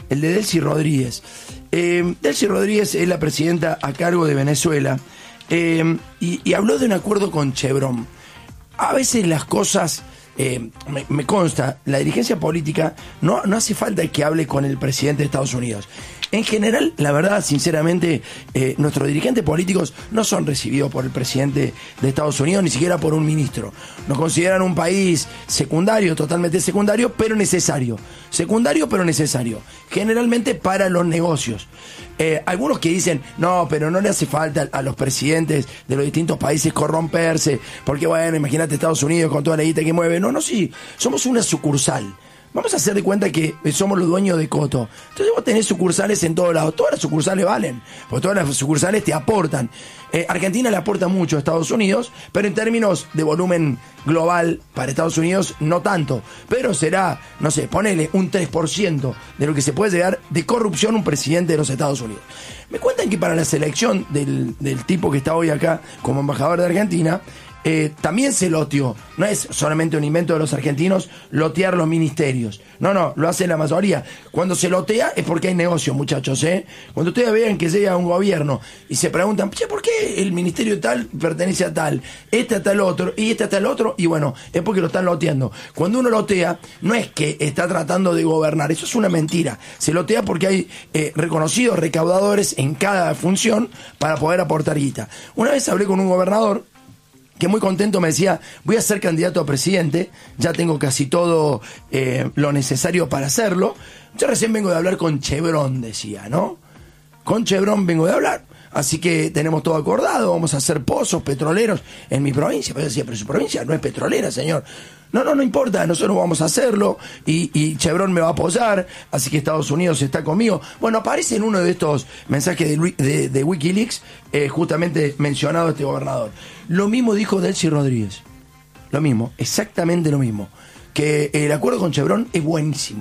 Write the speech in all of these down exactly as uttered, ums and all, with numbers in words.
el de Delcy Rodríguez. Eh, Delcy Rodríguez es la presidenta a cargo de Venezuela eh, y, y habló de un acuerdo con Chevron. A veces las cosas, eh, me, me consta, la dirigencia política no, no hace falta que hable con el presidente de Estados Unidos. En general, la verdad, sinceramente, eh, nuestros dirigentes políticos no son recibidos por el presidente de Estados Unidos, ni siquiera por un ministro. Nos consideran un país secundario, totalmente secundario, pero necesario. Secundario, pero necesario. Generalmente para los negocios. Eh, algunos que dicen, no, pero no le hace falta a los presidentes de los distintos países corromperse, porque bueno, imagínate Estados Unidos con toda la guita que mueve. No, no, sí, somos una sucursal. Vamos a hacer de cuenta que somos los dueños de Coto. Entonces vos tenés sucursales en todos lados. Todas las sucursales valen, porque todas las sucursales te aportan. Eh, Argentina le aporta mucho a Estados Unidos, pero en términos de volumen global para Estados Unidos no tanto. Pero será, no sé, ponele un tres por ciento de lo que se puede llegar de corrupción un presidente de los Estados Unidos. Me cuentan que para la selección del, del tipo que está hoy acá como embajador de Argentina, Eh, también se loteó. No es solamente un invento de los argentinos lotear los ministerios. No, no, lo hace la mayoría. Cuando se lotea es porque hay negocio, muchachos, ¿eh? Cuando ustedes vean que llega un gobierno y se preguntan, che, ¿por qué el ministerio tal pertenece a tal? Este a tal otro, y este a tal otro, y bueno, es porque lo están loteando. Cuando uno lotea, no es que está tratando de gobernar, eso es una mentira. Se lotea porque hay eh, reconocidos recaudadores en cada función para poder aportar guita. Una vez hablé con un gobernador que muy contento me decía, voy a ser candidato a presidente, ya tengo casi todo eh, lo necesario para hacerlo. Yo recién vengo de hablar con Chevron, decía, ¿no? Con Chevron vengo de hablar, así que tenemos todo acordado, vamos a hacer pozos petroleros en mi provincia. Pero yo decía, pero su provincia no es petrolera, señor. No, no, no importa, nosotros vamos a hacerlo y, y Chevron me va a apoyar, así que Estados Unidos está conmigo. Bueno, aparece en uno de estos mensajes de, de, de Wikileaks eh, justamente mencionado este gobernador. Lo mismo dijo Delcy Rodríguez, lo mismo, exactamente lo mismo, que el acuerdo con Chevron es buenísimo.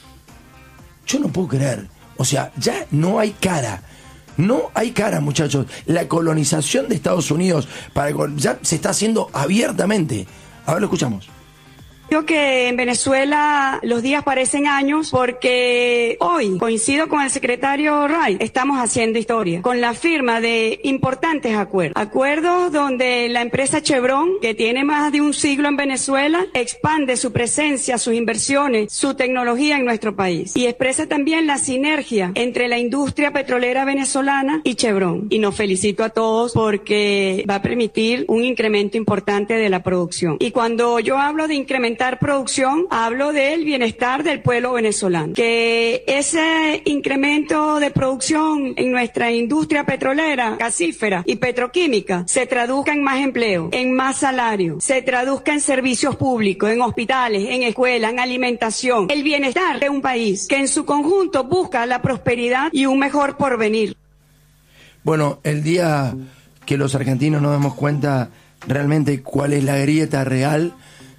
Yo no puedo creer, o sea, ya no hay cara. No hay cara, muchachos. La colonización de Estados Unidos para, ya se está haciendo abiertamente. A ver, lo escuchamos. Creo que en Venezuela los días parecen años porque hoy, coincido con el secretario Wright, estamos haciendo historia con la firma de importantes acuerdos. Acuerdos donde la empresa Chevron, que tiene más de un siglo en Venezuela, expande su presencia, sus inversiones, su tecnología en nuestro país y expresa también la sinergia entre la industria petrolera venezolana y Chevron. Y nos felicito a todos porque va a permitir un incremento importante de la producción. Y cuando yo hablo de incrementar producción, hablo del bienestar del pueblo venezolano. Que ese incremento de producción en nuestra industria petrolera, gasífera y petroquímica se traduzca en más empleo, en más salario, se traduzca en servicios públicos, en hospitales, en escuelas, en alimentación. El bienestar de un país que en su conjunto busca la prosperidad y un mejor porvenir. Bueno, el día que los argentinos nos damos cuenta realmente cuál es la grieta real,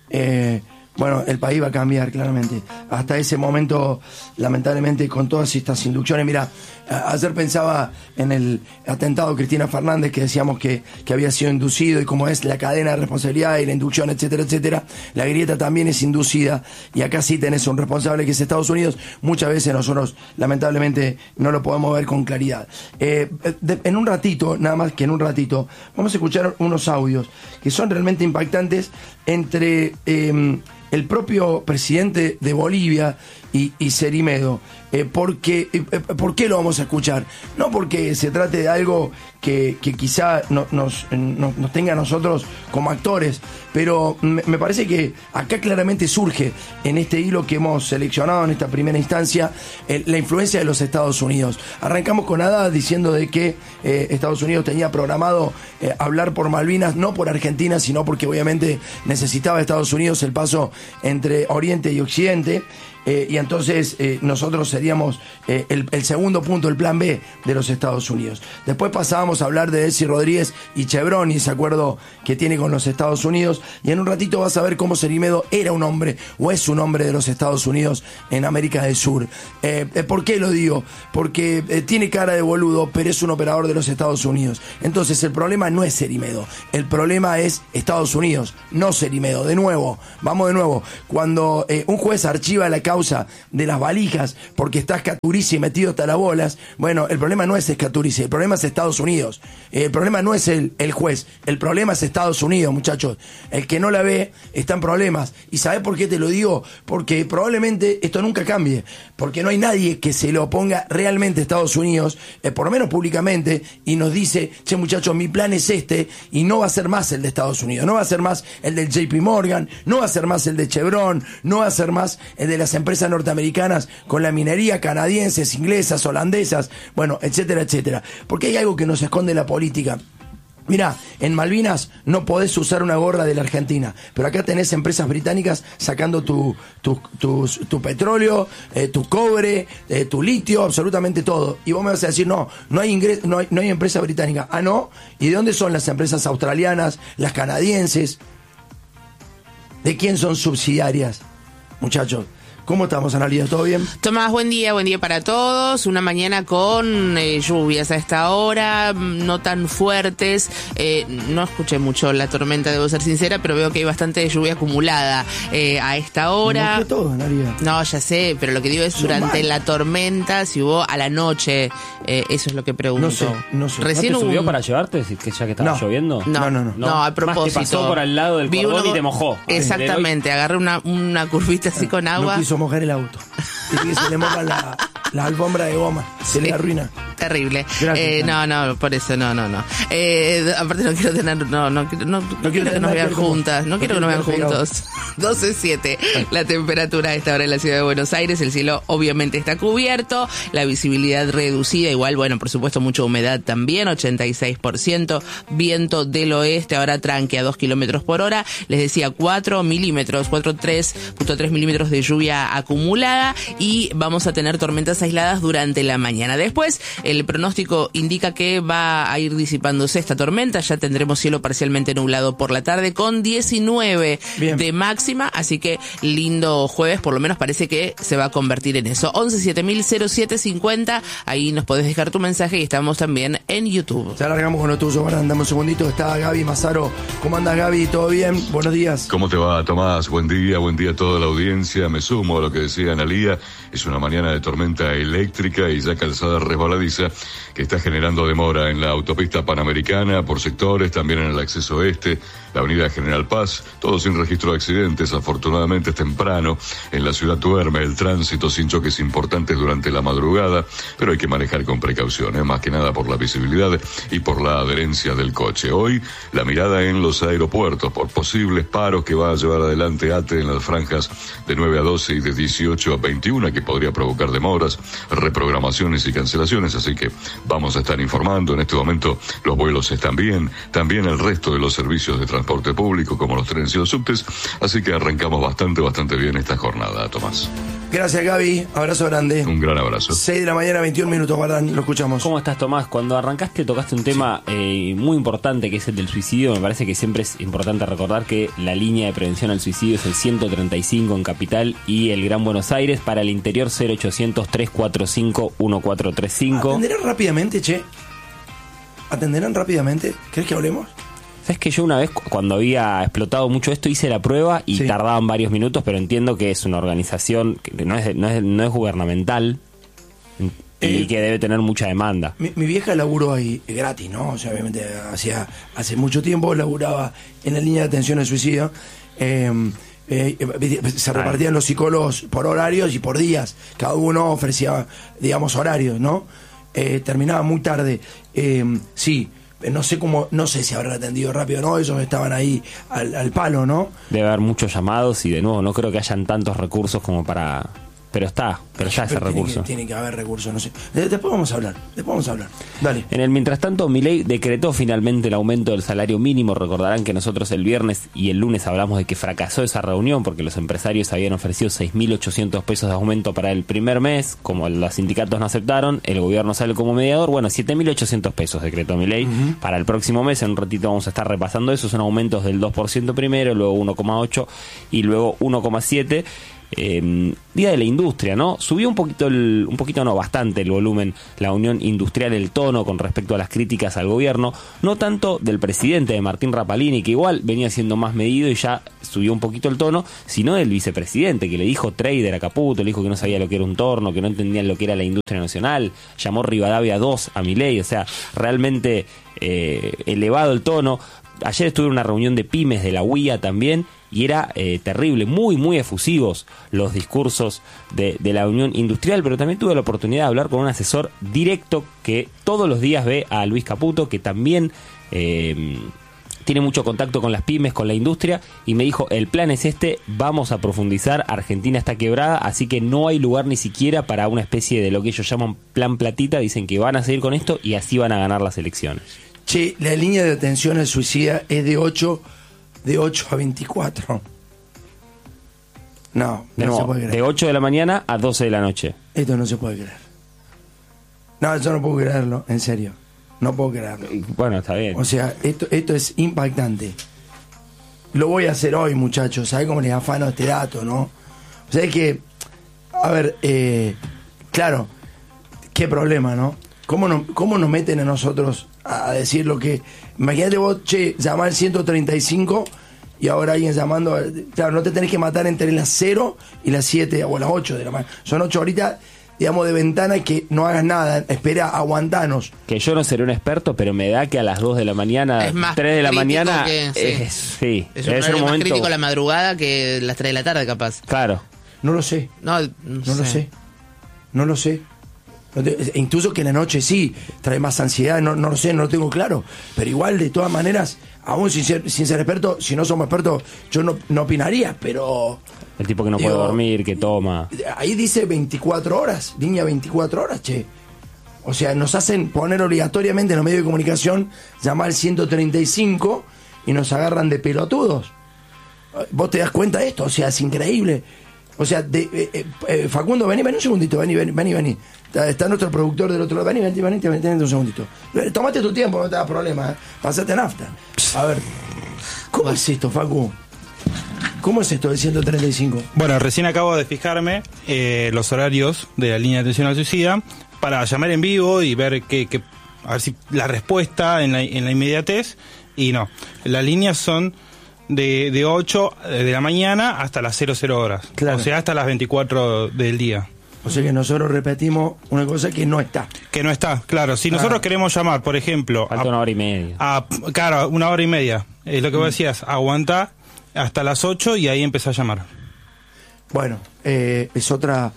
eh, bueno, el país va a cambiar claramente. Hasta ese momento, lamentablemente, con todas estas inducciones, mira, ayer pensaba en el atentado de Cristina Fernández, que decíamos que, que había sido inducido, y como es la cadena de responsabilidad y la inducción, etcétera, etcétera, la grieta también es inducida, y acá sí tenés un responsable que es Estados Unidos. Muchas veces nosotros, lamentablemente, no lo podemos ver con claridad. Eh, de, en un ratito, nada más que en un ratito, vamos a escuchar unos audios que son realmente impactantes entre eh, el propio presidente de Bolivia y, y Cerimedo. Eh, porque, eh, ¿Por qué lo vamos a escuchar? No porque se trate de algo que, que quizá no, nos, no, nos tenga a nosotros como actores, pero me, me parece que acá claramente surge en este hilo que hemos seleccionado en esta primera instancia eh, la influencia de los Estados Unidos. Arrancamos con Haddad diciendo de que eh, Estados Unidos tenía programado eh, hablar por Malvinas, no por Argentina, sino porque obviamente necesitaba Estados Unidos el paso entre Oriente y Occidente. Eh, y entonces eh, nosotros seríamos eh, el, el segundo punto, el plan B de los Estados Unidos. Después pasábamos a hablar de Delcy Rodríguez y Chevron y ese acuerdo que tiene con los Estados Unidos, y en un ratito vas a ver cómo Cerimedo era un hombre o es un hombre de los Estados Unidos en América del Sur. Eh, ¿Por qué lo digo? Porque eh, tiene cara de boludo, pero es un operador de los Estados Unidos. Entonces el problema no es Cerimedo, el problema es Estados Unidos, no Cerimedo. vamos Erimedo, de nuevo, vamos de nuevo. Cuando eh, un juez archiva la causa de las valijas porque está Scaturici metido hasta las bolas, bueno, el problema no es Scaturici, el problema es Estados Unidos. Eh, el problema no es el, el juez, el problema es Estados Unidos, muchachos. El que no la ve está en problemas. ¿Y sabés por qué te lo digo? Porque probablemente esto nunca cambie, porque no hay nadie que se lo oponga realmente a Estados Unidos, eh, por lo menos públicamente, y nos dice, che muchachos, mi plan es este, y no va a ser más el de Estados Unidos, no va a ser más el del J P Morgan, no va a ser más el de Chevron, no va a ser más el de las empresas norteamericanas con la minería, canadienses, inglesas, holandesas, bueno, etcétera, etcétera. Porque hay algo que nos esconde la política. Mirá, en Malvinas no podés usar una gorra de la Argentina, pero acá tenés empresas británicas sacando tu tu, tu, tu petróleo, eh, tu cobre, eh, tu litio, absolutamente todo. Y vos me vas a decir, no, no hay, ingres, no hay, no hay empresa británica. Ah, ¿no? ¿Y de dónde son las empresas australianas, las canadienses? ¿De quién son subsidiarias, muchachos? ¿Cómo estamos, Analia? ¿Todo bien? Tomás, buen día, buen día para todos. Una mañana con eh, lluvias a esta hora, no tan fuertes. Eh, no escuché mucho la tormenta, debo ser sincera, pero veo que hay bastante lluvia acumulada eh, a esta hora. No todo, Analia. No, ya sé, pero lo que digo es Son durante mal. la tormenta, si hubo a la noche, eh, eso es lo que pregunto. No sé, no sé. Recién ¿No te subió un... para llevarte, si- que ya que estaba No. lloviendo? No, No, no, no, no, no. a propósito. Más te pasó por al lado del Vi cordón uno- y te mojó. Exactamente, agarré una, una curvita así con agua. No quiso mojar el auto. Dice que se le moja la, la alfombra de goma. Se Sí. le arruina. Terrible. Gracias, Eh, no, no, por eso, no, no, no. Eh, aparte no quiero tener, no, no, quiero- no, no quiero que tener nos nada vean que ver con- juntas, no no quiero que quiero nos vean tener pegado. juntos. doce siete la temperatura a esta hora en la ciudad de Buenos Aires, el cielo obviamente está cubierto, la visibilidad reducida, igual, bueno, por supuesto mucha humedad también, ochenta y seis por ciento, viento del oeste, ahora tranque a dos kilómetros por hora, les decía cuatro milímetros, cuatro punto tres milímetros de lluvia acumulada y vamos a tener tormentas aisladas durante la mañana. Después, el pronóstico indica que va a ir disipándose esta tormenta, ya tendremos cielo parcialmente nublado por la tarde con diecinueve Bien. de máxima, así que lindo jueves, por lo menos parece que se va a convertir en eso. once siete mil cero siete cincuenta, ahí nos podés dejar tu mensaje y estamos también en YouTube. Ya largamos con lo tuyo, ahora andamos un segundito. Está Gaby Mazaro. ¿Cómo andas, Gaby? ¿Todo bien? Buenos días. ¿Cómo te va, Tomás? Buen día, buen día a toda la audiencia. Me sumo a lo que decía Analía. Es una mañana de tormenta eléctrica y ya calzada resbaladiza que está generando demora en la autopista Panamericana por sectores, también en el acceso este, la avenida General Paz, todo sin registro de accidentes. Afortunadamente es temprano, en la ciudad duerme el tránsito sin choques importantes durante la madrugada, pero hay que manejar con precaución, ¿eh? Más que nada por la visibilidad y por la adherencia del coche. Hoy, la mirada en los aeropuertos por posibles paros que va a llevar adelante ATE en las franjas de nueve a doce y de dieciocho a veintiuno, que podría provocar demoras, reprogramaciones y cancelaciones, así que vamos a estar informando. En este momento los vuelos están bien, también el resto de los servicios de transporte público como los trenes y los subtes, así que arrancamos bastante, bastante bien esta jornada, Tomás. Gracias, Gaby. Abrazo grande. Un gran abrazo. seis de la mañana, veintiún minutos, guardan, lo escuchamos. ¿Cómo estás, Tomás? Cuando arrancaste tocaste un tema eh, muy importante que es el del suicidio. Me parece que siempre es importante recordar que la línea de prevención al suicidio es el ciento treinta y cinco en Capital y el Gran Buenos Aires. Para el interior cero ochocientos, trescientos cuarenta y cinco, diecicuatro treinta y cinco. ¿Atenderán rápidamente, che? ¿Atenderán rápidamente? ¿Crees que hablemos? ¿Sabes que yo una vez cu- cuando había explotado mucho esto hice la prueba y Sí. tardaban varios minutos, pero entiendo que es una organización que no es, no es, no es gubernamental y Eh, que debe tener mucha demanda. Mi, mi vieja laburó ahí eh, gratis, ¿no? O sea, obviamente hacía hace mucho tiempo laburaba en la línea de atención al suicidio. Eh, eh, eh, se repartían los psicólogos por horarios y por días. Cada uno ofrecía, digamos, horarios, ¿no? Eh, terminaba muy tarde. Eh, sí, no sé cómo, no sé si habrán atendido rápido o no. Ellos estaban ahí al, al palo, ¿no? Debe haber muchos llamados y de nuevo no creo que hayan tantos recursos como para... Pero está, pero está ese Pero tiene recurso. que, tiene que haber recursos, no sé. De- después vamos a hablar, después vamos a hablar. Dale. En el mientras tanto, Milei decretó finalmente el aumento del salario mínimo. Recordarán que nosotros el viernes y el lunes hablamos de que fracasó esa reunión porque los empresarios habían ofrecido seis mil ochocientos pesos de aumento para el primer mes. Como los sindicatos no aceptaron, el gobierno sale como mediador. Bueno, siete mil ochocientos pesos decretó Milei uh-huh. para el próximo mes. En un ratito vamos a estar repasando eso. Son aumentos del dos por ciento primero, luego uno coma ocho y luego uno coma siete. eh, Día de la Industria, ¿no? Subió un poquito, el, un poquito no, bastante el volumen, la Unión Industrial, el tono con respecto a las críticas al gobierno, no tanto del presidente, de Martín Rapalini, que igual venía siendo más medido y ya subió un poquito el tono, sino del vicepresidente, que le dijo trader a Caputo, le dijo que no sabía lo que era un torno, que no entendían lo que era la industria nacional, llamó Rivadavia dos a Milei, o sea, realmente eh, elevado el tono. Ayer estuve en una reunión de pymes de la U I A también y era eh, terrible, muy, muy efusivos los discursos de, de la Unión Industrial, pero también tuve la oportunidad de hablar con un asesor directo que todos los días ve a Luis Caputo, que también eh, tiene mucho contacto con las pymes, con la industria, y me dijo, el plan es este, vamos a profundizar, Argentina está quebrada, así que no hay lugar ni siquiera para una especie de lo que ellos llaman plan platita, dicen que van a seguir con esto y así van a ganar las elecciones. Che, la línea de atención al suicida es de ocho, de ocho a veinticuatro. No, no, no se puede creer. De ocho de la mañana a doce de la noche. Esto no se puede creer. No, yo no puedo creerlo, en serio. No puedo creerlo. Bueno, está bien. O sea, esto, esto es impactante. Lo voy a hacer hoy, muchachos. ¿Sabés cómo les afano este dato, no? O sea, es que, a ver, eh, claro, qué problema, ¿no? ¿Cómo, no, ¿Cómo nos meten a nosotros a decir lo que... Imagínate vos, che, llamar al ciento treinta y cinco y ahora alguien llamando... Claro, no te tenés que matar entre las cero y las siete o las ocho de la mañana. Son ocho horitas, digamos, de ventana y que no hagas nada. Espera, aguantanos. Que yo no seré un experto, pero me da que a las dos de la mañana, es más tres de la mañana... Que, sí. Es, sí, es debe un, ser un más momento... crítico a la madrugada que las tres de la tarde, capaz. Claro. No lo sé. No, no, No sé. lo sé. No lo sé. No te- incluso que en la noche sí trae más ansiedad, no, no lo sé, no lo tengo claro. Pero igual, de todas maneras, aún sin ser, sin ser experto, si no somos expertos, yo no, no opinaría, pero... El tipo que no Digo, puede dormir, que toma... Ahí dice veinticuatro horas, línea veinticuatro horas, che. O sea, nos hacen poner obligatoriamente en los medios de comunicación, llamar al ciento treinta y cinco y nos agarran de pelotudos. ¿Vos te das cuenta de esto? O sea, es increíble. O sea, de, eh, eh, Facundo, vení, vení un segundito, vení, vení, vení, vení. Está, está nuestro productor del otro lado, vení, vení, vení, vení, vení un segundito. Tomate tu tiempo, no te da problema, ¿eh? Pasate nafta. A ver, ¿cómo es esto, Facu? ¿Cómo es esto del ciento treinta y cinco? Bueno, recién acabo de fijarme eh, los horarios de la línea de atención al suicida para llamar en vivo y ver que, que a ver si la respuesta en la, en la inmediatez, y no, las líneas son de, de ocho de la mañana hasta las cero cero horas, Claro. o sea, hasta las veinticuatro del día. O sea que nosotros repetimos una cosa que no está. Que no está, claro. Si nosotros Ah. queremos llamar, por ejemplo, Falta a, una hora y media. a- claro, una hora y media, es lo que vos decías, aguanta hasta las ocho y ahí empezá a llamar. Bueno, eh, es otra...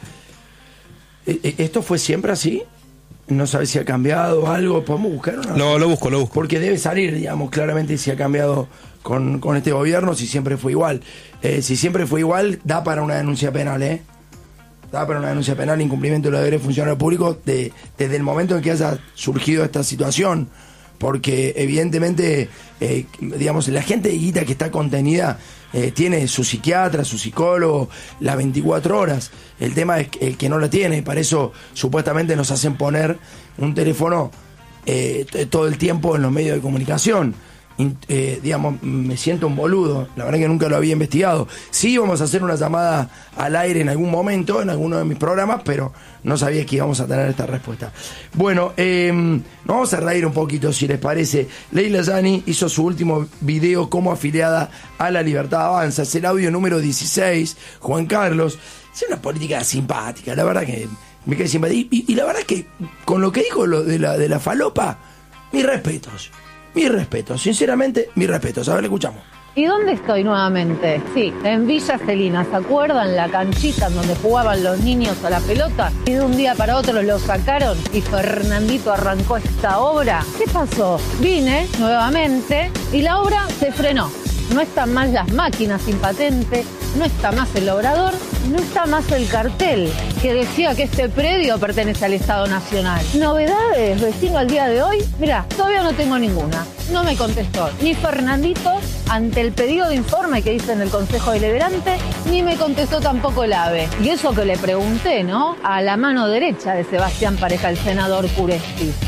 eh, eh, ¿Esto fue siempre así? No sabes si ha cambiado algo. ¿Podemos buscar una? Lo, lo busco, lo busco. Porque debe salir, digamos, claramente si ha cambiado con, con este gobierno, si siempre fue igual. Eh, si siempre fue igual, da para una denuncia penal, ¿eh? Da para una denuncia penal, incumplimiento de los deberes funcionarios públicos de, desde el momento en que haya surgido esta situación. Porque evidentemente, eh, digamos, la gente de guita que está contenida eh, tiene su psiquiatra, su psicólogo, las veinticuatro horas. El tema es el que no la tiene, para eso supuestamente nos hacen poner un teléfono eh, t- todo el tiempo en los medios de comunicación. In- eh, digamos, me siento un boludo, la verdad que nunca lo había investigado. Sí íbamos a hacer una llamada al aire en algún momento, en alguno de mis programas, pero no sabía que íbamos a tener esta respuesta. Bueno, eh, nos vamos a reír un poquito, si les parece. Leila Yani hizo su último video como afiliada a La Libertad Avanza, es el audio número dieciséis. Juan Carlos, es una política simpática, la verdad que me quedé simpática. Y, y, y la verdad que con lo que dijo lo de la, de la falopa, mis respetos. Mis respetos, sinceramente, mis respetos. A ver, le escuchamos. ¿Y dónde estoy nuevamente? Sí, en Villa Celina. ¿Se acuerdan la canchita en donde jugaban los niños a la pelota? Y de un día para otro lo sacaron y Fernandito arrancó esta obra. ¿Qué pasó? Vine nuevamente y la obra se frenó. No están más las máquinas sin patente, no está más el obrador, no está más el cartel que decía que este predio pertenece al Estado Nacional. ¿Novedades, vecino, al día de hoy? Mirá, todavía no tengo ninguna. No me contestó ni Fernandito ante el pedido de informe que hice en el Consejo Deliberante, ni me contestó tampoco el AVE. Y eso que le pregunté, ¿no? A la mano derecha de Sebastián Pareja, el senador Curesti.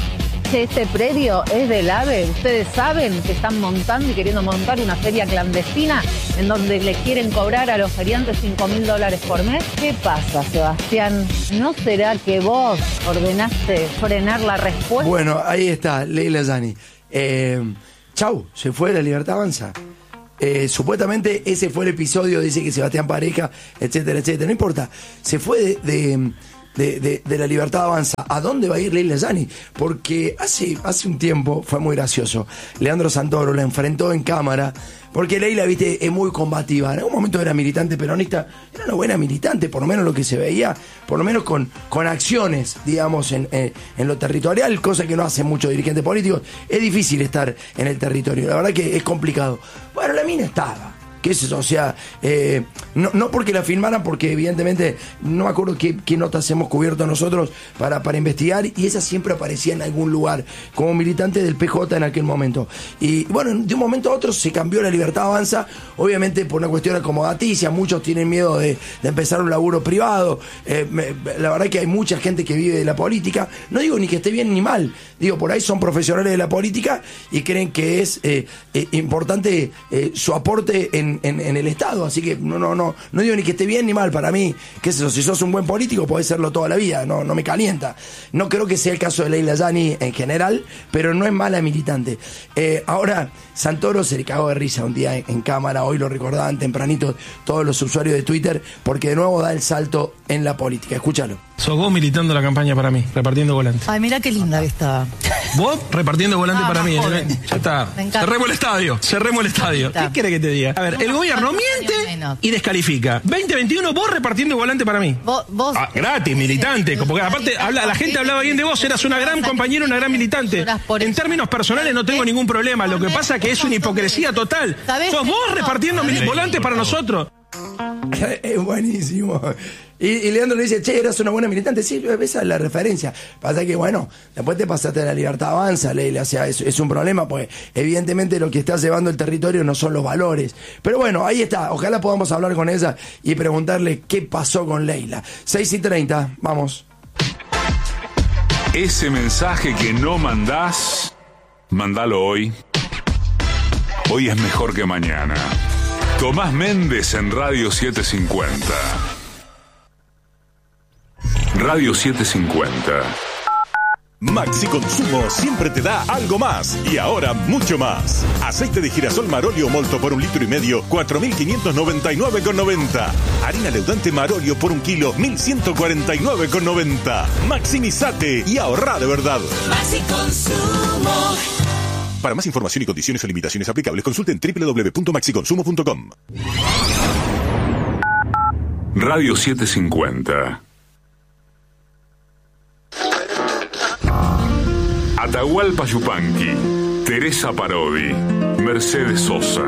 Che, este predio es del AVE. Ustedes saben que están montando y queriendo montar una feria clandestina en donde le quieren cobrar a los feriantes cinco mil dólares por mes. ¿Qué pasa, Sebastián? ¿No será que vos ordenaste frenar la respuesta? Bueno, ahí está, Leila Zani. Eh, chau, se fue La Libertad Avanza. Eh, supuestamente ese fue el episodio, dice que Sebastián Pareja, etcétera, etcétera. No importa, se fue de, de, de, de, de La Libertad Avanza. ¿A dónde va a ir Leila Zani? Porque hace, hace un tiempo fue muy gracioso. Leandro Santoro la enfrentó en cámara. Porque Leila, viste, es muy combativa. En algún momento era militante peronista, era una buena militante, por lo menos lo que se veía, por lo menos con, con acciones, digamos, en, en, en lo territorial, cosa que no hacen muchos dirigentes políticos. Es difícil estar en el territorio, la verdad que es complicado. Bueno, la mina estaba. ¿Qué es eso? O sea, eh, no, no porque la filmaran, porque evidentemente no me acuerdo qué, qué notas hemos cubierto nosotros para, para investigar, y esa siempre aparecía en algún lugar, como militante del P J en aquel momento. Y bueno, de un momento a otro se cambió La Libertad Avanza, obviamente por una cuestión acomodaticia, muchos tienen miedo de, de empezar un laburo privado, eh, me, la verdad que hay mucha gente que vive de la política, no digo ni que esté bien ni mal, digo, por ahí son profesionales de la política y creen que es eh, eh, importante eh, su aporte en En, en el Estado, así que no, no, no, no digo ni que esté bien ni mal. Para mí, qué es eso, si sos un buen político podés serlo toda la vida, no, no me calienta. No creo que sea el caso de Leila Zani en general, pero no es mala militante. Eh, ahora, Santoro se le cagó de risa un día en, en cámara, hoy lo recordaban tempranito todos los usuarios de Twitter, porque de nuevo da el salto en la política. Escúchalo. Sos vos militando la campaña para mí, repartiendo volantes. Ay, mira qué linda que estaba. Vos repartiendo volantes Ah, para mí. joven. Ya está. Me encanta. Cerremos el estadio. Cerremos el estadio. Está. ¿Qué quiere que te diga? A ver, el gobierno miente menos. y descalifica. veinte veintiuno, vos repartiendo volante para mí. Vos, vos Ah, gratis, militante. Porque aparte habla, la gente hablaba bien de vos, eras una gran compañera, una gran militante. En términos personales no tengo ningún problema. Lo que pasa es que es una hipocresía total. ¿Sabés? Sos vos repartiendo mil volantes para nosotros. Es buenísimo. Y, y Leandro le dice, che, eras una buena militante. Sí, esa es la referencia. Pasa que, bueno, después te pasaste a La Libertad Avanza, Leila. O sea, es, es un problema, pues evidentemente lo que está llevando el territorio no son los valores. Pero bueno, ahí está. Ojalá podamos hablar con ella y preguntarle qué pasó con Leila. seis y treinta, vamos. Ese mensaje que no mandás, mandalo hoy. Hoy es mejor que mañana. Tomás Méndez en Radio setecientos cincuenta. Radio setecientos cincuenta. Maxi Consumo siempre te da algo más y ahora mucho más. Aceite de girasol Marolio Molto por un litro y medio, cuatro mil quinientos noventa y nueve con noventa. Harina leudante Marolio por un kilo, mil ciento cuarenta y nueve con noventa. Maximizate y ahorra de verdad. Maxi Consumo. Para más información y condiciones o limitaciones aplicables, consulten doble u doble u doble u punto maxi consumo punto com. Radio setecientos cincuenta. Atahualpa Yupanqui, Teresa Parodi, Mercedes Sosa.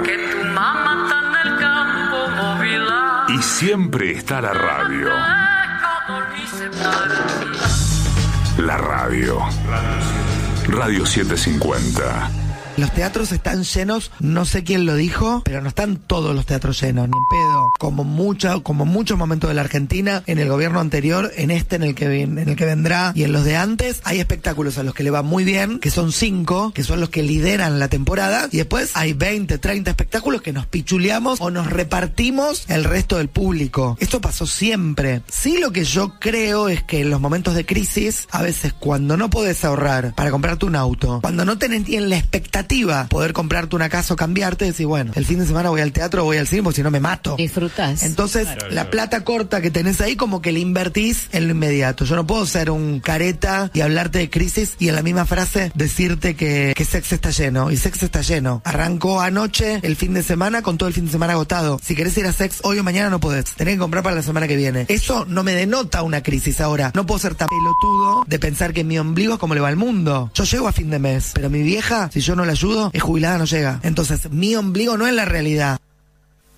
Y siempre está la radio. La radio. Radio setecientos cincuenta. Los teatros están llenos, no sé quién lo dijo, pero no están todos los teatros llenos, ni en pedo. Como mucho, como muchos momentos de la Argentina, en el gobierno anterior, en este, en el que en el que vendrá y en los de antes, hay espectáculos a los que le va muy bien, que son cinco, que son los que lideran la temporada, y después hay veinte, treinta espectáculos que nos pichuleamos o nos repartimos el resto del público. Esto pasó siempre. Sí, lo que yo creo es que en los momentos de crisis, a veces cuando no podés ahorrar para comprarte un auto, cuando no tenés ni en la expectativa poder comprarte una casa o cambiarte, decís, bueno, el fin de semana voy al teatro o voy al cine porque si no me mato. Disfrutás. Entonces, claro, la plata corta que tenés ahí como que le invertís en lo inmediato. Yo no puedo ser un careta y hablarte de crisis y en la misma frase decirte que, que Sex está lleno. Y Sex está lleno. Arrancó anoche el fin de semana con todo el fin de semana agotado. Si querés ir a Sex hoy o mañana no podés. Tenés que comprar para la semana que viene. Eso no me denota una crisis ahora. No puedo ser tan pelotudo de pensar que mi ombligo es como le va al mundo. Yo llego a fin de mes, pero mi vieja, si yo no la ayudo, es jubilada, no llega. Entonces, mi ombligo no es la realidad.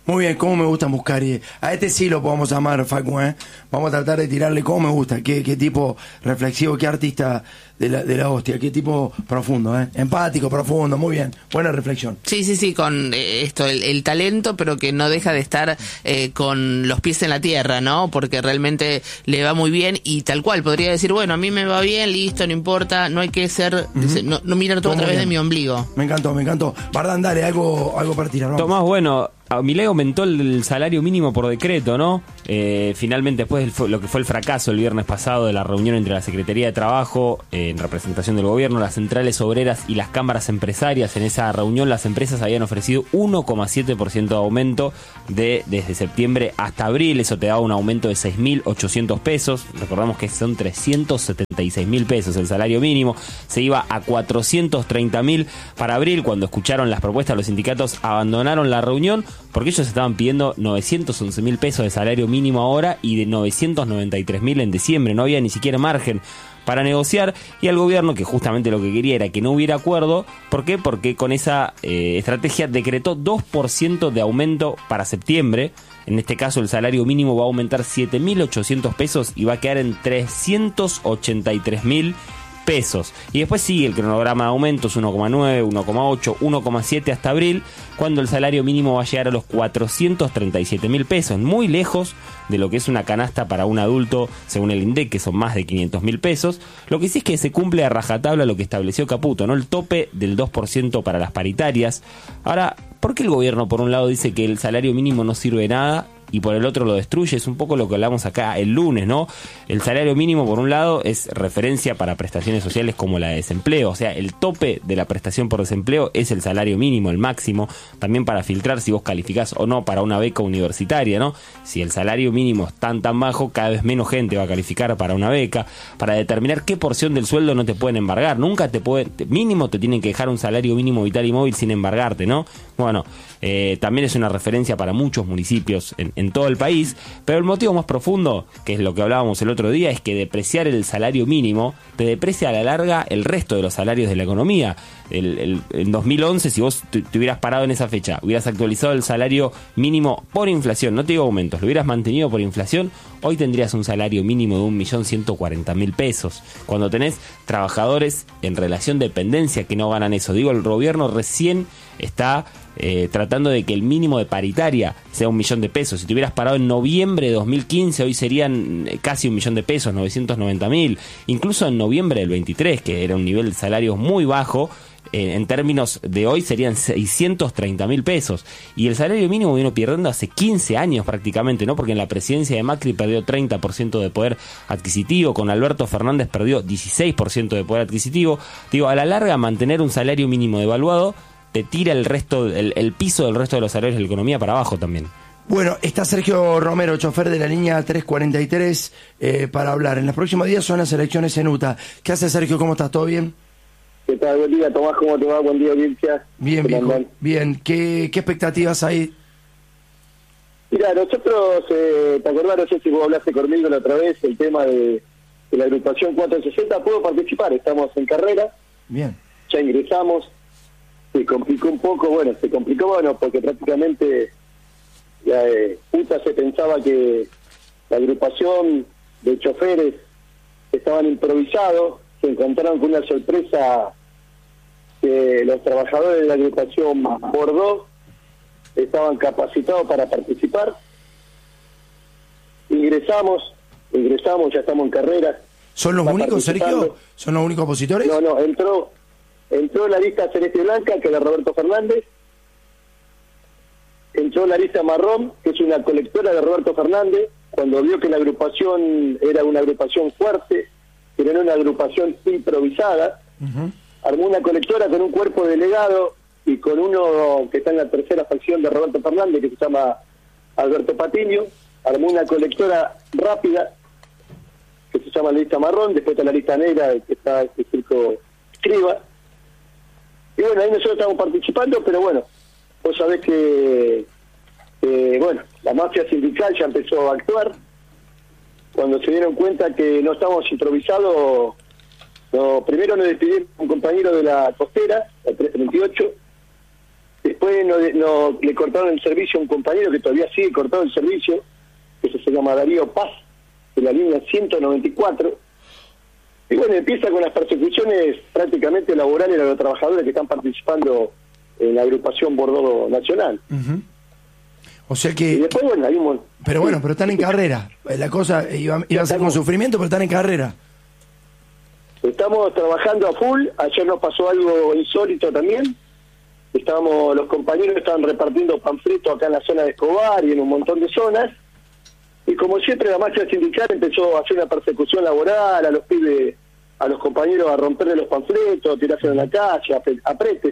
Muy bien, cómo me gusta Muscari. A este sí lo podemos amar, Facu, ¿eh? Vamos a tratar de tirarle cómo me gusta. Qué, qué tipo reflexivo, qué artista de la, de la hostia, qué tipo profundo, ¿eh? Empático, profundo, muy bien. Buena reflexión. Sí, sí, sí, con eh, esto, el, el talento, pero que no deja de estar eh, con los pies en la tierra, ¿no? Porque realmente le va muy bien y tal cual, podría decir, bueno, a mí me va bien, listo, no importa, no hay que ser, uh-huh. dice, no, no mirar todo a través bien. de mi ombligo. Me encantó, me encantó. Bardán, dale, algo, algo para tirar. Vamos. Tomás, bueno, a Milei aumentó el salario mínimo por decreto, ¿no? Eh, finalmente, después de lo que fue el fracaso el viernes pasado de la reunión entre la Secretaría de Trabajo, eh, en representación del gobierno, las centrales obreras y las cámaras empresarias, en esa reunión las empresas habían ofrecido uno coma siete por ciento de aumento de desde septiembre hasta abril. Eso te daba un aumento de seis mil ochocientos pesos. Recordamos que son trescientos setenta y seis mil pesos el salario mínimo. Se iba a cuatrocientos treinta mil para abril. Cuando escucharon las propuestas, los sindicatos abandonaron la reunión porque ellos estaban pidiendo novecientos once mil pesos de salario mínimo ahora y de novecientos noventa y tres mil en diciembre. No había ni siquiera margen para negociar, y al gobierno, que justamente lo que quería era que no hubiera acuerdo. ¿Por qué? Porque con esa eh, estrategia decretó dos por ciento de aumento para septiembre. En este caso el salario mínimo va a aumentar siete mil ochocientos pesos y va a quedar en trescientos ochenta y tres mil pesos. Y después sigue el cronograma de aumentos, uno coma nueve, uno coma ocho, uno coma siete hasta abril, cuando el salario mínimo va a llegar a los cuatrocientos treinta y siete mil pesos, muy lejos de lo que es una canasta para un adulto, según el INDEC, que son más de quinientos mil pesos. Lo que sí es que se cumple a rajatabla lo que estableció Caputo, ¿no? El tope del dos por ciento para las paritarias. Ahora, ¿por qué el gobierno por un lado dice que el salario mínimo no sirve de nada y por el otro lo destruye? Es un poco lo que hablamos acá el lunes, ¿no? El salario mínimo, por un lado, es referencia para prestaciones sociales como la de desempleo. O sea, el tope de la prestación por desempleo es el salario mínimo, el máximo. También para filtrar si vos calificás o no para una beca universitaria, ¿no? Si el salario mínimo es tan tan bajo, cada vez menos gente va a calificar para una beca. Para determinar qué porción del sueldo no te pueden embargar. Nunca te pueden, mínimo te tienen que dejar un salario mínimo vital y móvil sin embargarte, ¿no? Bueno, eh, también es una referencia para muchos municipios en, en todo el país, pero el motivo más profundo, que es lo que hablábamos el otro día, es que depreciar el salario mínimo te deprecia a la larga el resto de los salarios de la economía. El, el, en dos mil once, si vos te, te hubieras parado en esa fecha, hubieras actualizado el salario mínimo por inflación, no te digo aumentos, lo hubieras mantenido por inflación, hoy tendrías un salario mínimo de un millón ciento cuarenta mil pesos. Cuando tenés trabajadores en relación de dependencia que no ganan eso, digo, el gobierno recién está eh, tratando de que el mínimo de paritaria sea un millón de pesos. Si te hubieras parado en noviembre de dos mil quince, hoy serían casi un millón de pesos, novecientos noventa mil. Incluso en noviembre del veintitrés, que era un nivel de salarios muy bajo, eh, en términos de hoy serían seiscientos treinta mil pesos. Y el salario mínimo vino perdiendo hace quince años prácticamente, ¿no? Porque en la presidencia de Macri perdió treinta por ciento de poder adquisitivo, con Alberto Fernández perdió dieciséis por ciento de poder adquisitivo. Digo, a la larga, mantener un salario mínimo devaluado te tira el resto, el, el piso del resto de los salarios de la economía para abajo también. Bueno, está Sergio Romero, chofer de la línea trescientos cuarenta y tres, eh, para hablar. En los próximos días son las elecciones en U T A. ¿Qué hace, Sergio? ¿Cómo estás? ¿Todo bien? ¿Qué tal? Buen día, Tomás. ¿Cómo te va? Buen día, audiencia. Bien, viejo. Bien. ¿Qué, ¿Qué expectativas hay? Mira, nosotros, eh, ¿te acordás? No sé si vos hablaste conmigo la otra vez, el tema de, de la agrupación cuatrocientos sesenta. Puedo participar, estamos en carrera. Bien. Ya ingresamos. Se complicó un poco, bueno, se complicó, bueno, porque prácticamente la eh, U T A se pensaba que la agrupación de choferes estaban improvisados, se encontraron con una sorpresa que los trabajadores de la agrupación por dos estaban capacitados para participar. Ingresamos, ingresamos, ya estamos en carrera. ¿Son los únicos, Sergio? ¿Son los únicos opositores? No, no, entró... Entró la lista Celeste Blanca, que era Roberto Fernández. Entró la lista Marrón, que es una colectora de Roberto Fernández. Cuando vio que la agrupación era una agrupación fuerte, que no era una agrupación improvisada, uh-huh. armó una colectora con un cuerpo delegado y con uno que está en la tercera facción de Roberto Fernández, que se llama Alberto Patiño. Armó una colectora rápida, que se llama la lista Marrón. Después está la lista negra, que está este circo Escriba. Y bueno, ahí nosotros estamos participando, pero bueno, vos sabés que, que, bueno, la mafia sindical ya empezó a actuar. Cuando se dieron cuenta que no estábamos improvisados, no, primero nos despidieron un compañero de la costera, la trescientos treinta y ocho, Después no, no, le cortaron el servicio a un compañero que todavía sigue cortado el servicio, que se llama Darío Paz, de la línea ciento noventa y cuatro. Y bueno, empieza con las persecuciones prácticamente laborales a los trabajadores que están participando en la agrupación Bordeaux Nacional. Uh-huh. O sea que... Y después, bueno, hay un montón. Pero bueno, pero están en carrera. La cosa iba, iba a ser con sufrimiento, pero están en carrera. Estamos trabajando a full. Ayer nos pasó algo insólito también. Estábamos, los compañeros estaban repartiendo panfletos acá en la zona de Escobar y en un montón de zonas. Y como siempre, la marcha sindical empezó a hacer una persecución laboral, a los pibes, a los compañeros a romperle los panfletos, a tirarse en la calle, a apretes,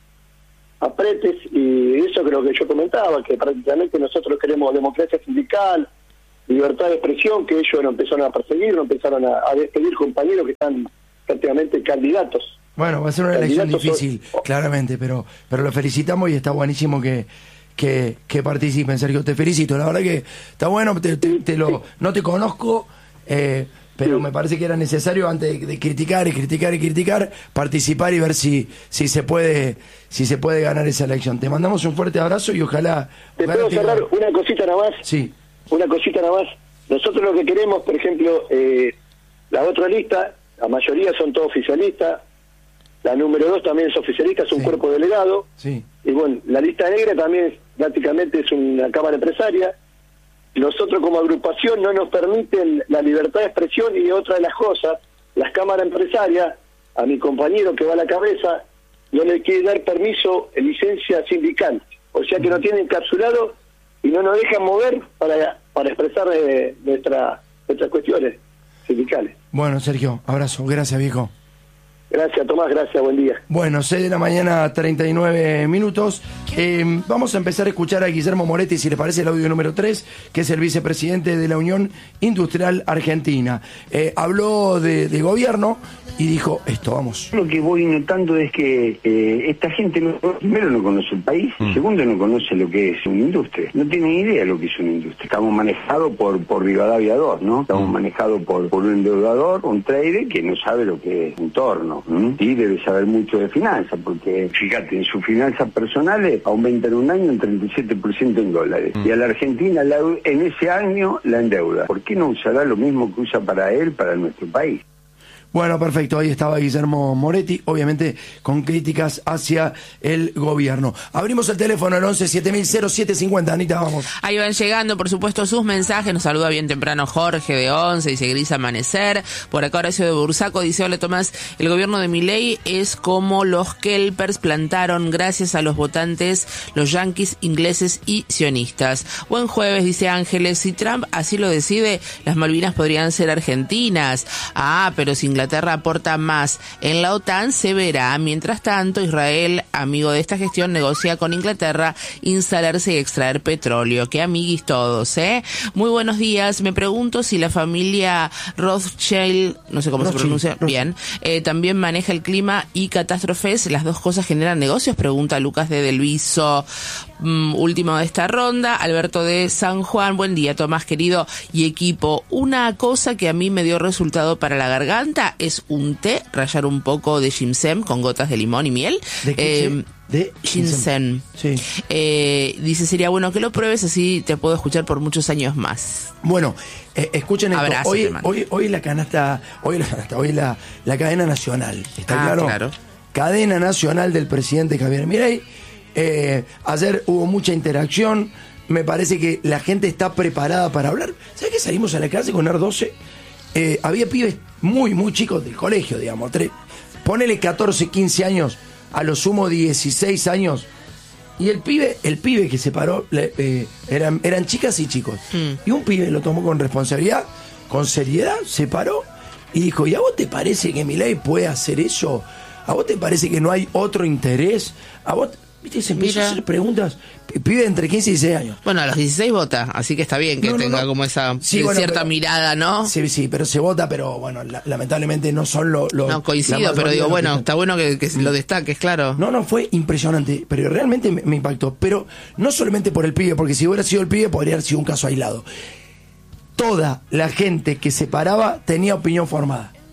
apretes, y eso creo que yo comentaba, que prácticamente nosotros queremos democracia sindical, libertad de expresión, que ellos no empezaron a perseguir, no empezaron a, a despedir compañeros que están prácticamente candidatos. Bueno, va a ser una elección difícil, son... claramente, pero pero lo felicitamos y está buenísimo que... Que, que participen, Sergio, te felicito, la verdad que está bueno, te, te, te lo, no te conozco, eh, pero me parece que era necesario antes de, de criticar y criticar y criticar, participar y ver si si se puede si se puede ganar esa elección. Te mandamos un fuerte abrazo y ojalá... ¿Te ojalá puedo te cerrar una cosita nada más? Sí. Una cosita nada más. Nosotros lo que queremos, por ejemplo, eh, la otra lista, la mayoría son todos oficialistas, la número dos también es oficialista, es un sí. cuerpo delegado, sí. Y bueno, la lista negra también es, prácticamente es una cámara empresaria. Nosotros como agrupación no nos permiten la libertad de expresión, y otra de las cosas, las cámaras empresarias, a mi compañero que va a la cabeza, no le quiere dar permiso, licencia sindical, o sea que no tienen encapsulado y no nos dejan mover para para expresar eh, nuestra, nuestras cuestiones sindicales. Bueno, Sergio, abrazo, gracias viejo. Gracias, Tomás, gracias, buen día. Bueno, seis de la mañana, treinta y nueve minutos. Eh, vamos a empezar a escuchar a Guillermo Moretti, si le parece, el audio número tres, que es el vicepresidente de la Unión Industrial Argentina. Eh, habló de, de gobierno y dijo esto, vamos. Lo que voy notando es que eh, esta gente, no, primero, no conoce el país, mm. segundo, no conoce lo que es una industria. No tienen idea de lo que es una industria. Estamos manejados por, por Rivadavia dos, ¿no? Estamos mm. manejados por, por un endeudador, un trader que no sabe lo que es un torno. Y debe saber mucho de finanzas, porque fíjate, en sus finanzas personales aumentan un año en treinta y siete por ciento en dólares. Mm. Y a la Argentina la, en ese año la endeuda. ¿Por qué no usará lo mismo que usa para él, para nuestro país? Bueno, perfecto, ahí estaba Guillermo Moretti, obviamente con críticas hacia el gobierno. Abrimos el teléfono al once siete mil cero siete cincuenta, Anita, vamos. Ahí van llegando, por supuesto, sus mensajes. Nos saluda bien temprano Jorge de once, dice gris amanecer. Por acá Horacio de Bursaco dice, hola Tomás, el gobierno de Milei es como los kelpers plantaron gracias a los votantes, los yanquis, ingleses y sionistas. Buen jueves, dice Ángeles, si Trump así lo decide, las Malvinas podrían ser argentinas. Ah, pero si Inglaterra aporta más en la OTAN, se verá. Mientras tanto, Israel, amigo de esta gestión, negocia con Inglaterra instalarse y extraer petróleo. Qué amiguis todos, ¿eh? Muy buenos días. Me pregunto si la familia Rothschild, no sé cómo Rothschild, se pronuncia Rothschild. bien, eh, también maneja el clima y catástrofes. ¿Las dos cosas generan negocios? Pregunta Lucas de Delviso. Mm, último de esta ronda, Alberto de San Juan. Buen día, Tomás, querido y equipo. Una cosa que a mí me dio resultado para la garganta es un té, rallar un poco de ginseng con gotas de limón y miel. ¿De qué? Eh, de ginseng. Sí. Eh, dice, sería bueno que lo pruebes, así te puedo escuchar por muchos años más. Bueno, eh, escuchen esto. Abrazo, hoy, hoy, hoy la canasta, hoy la canasta, hoy la, la cadena nacional. ¿Está ah, claro? claro? Cadena nacional del presidente Javier Milei. Eh, ayer hubo mucha interacción. Me parece que la gente está preparada para hablar. ¿Sabes que salimos a la clase con R doce? Eh, había pibes muy, muy chicos del colegio, digamos. Tres, ponele catorce, quince años, a lo sumo dieciséis años. Y el pibe, el pibe que se paró, le, eh, eran, eran chicas y chicos. Mm. Y un pibe lo tomó con responsabilidad, con seriedad, se paró y dijo, ¿y a vos te parece que Milei puede hacer eso? ¿A vos te parece que no hay otro interés? ¿A vos...? ¿Viste? Se empezó Mira. a hacer preguntas. Pibe entre quince y dieciséis años. Bueno, a los dieciséis vota, así que está bien que no, tenga no, no. como esa sí, bueno, cierta pero, mirada, ¿no? Sí, sí, pero se vota, pero bueno, la, lamentablemente no son los... Lo, no, coincido, pero digo, bueno, está bueno que, que lo destaques, claro. No, no, fue impresionante, pero realmente me, me impactó. Pero no solamente por el pibe, porque si hubiera sido el pibe podría haber sido un caso aislado. Toda la gente que se paraba tenía opinión formada.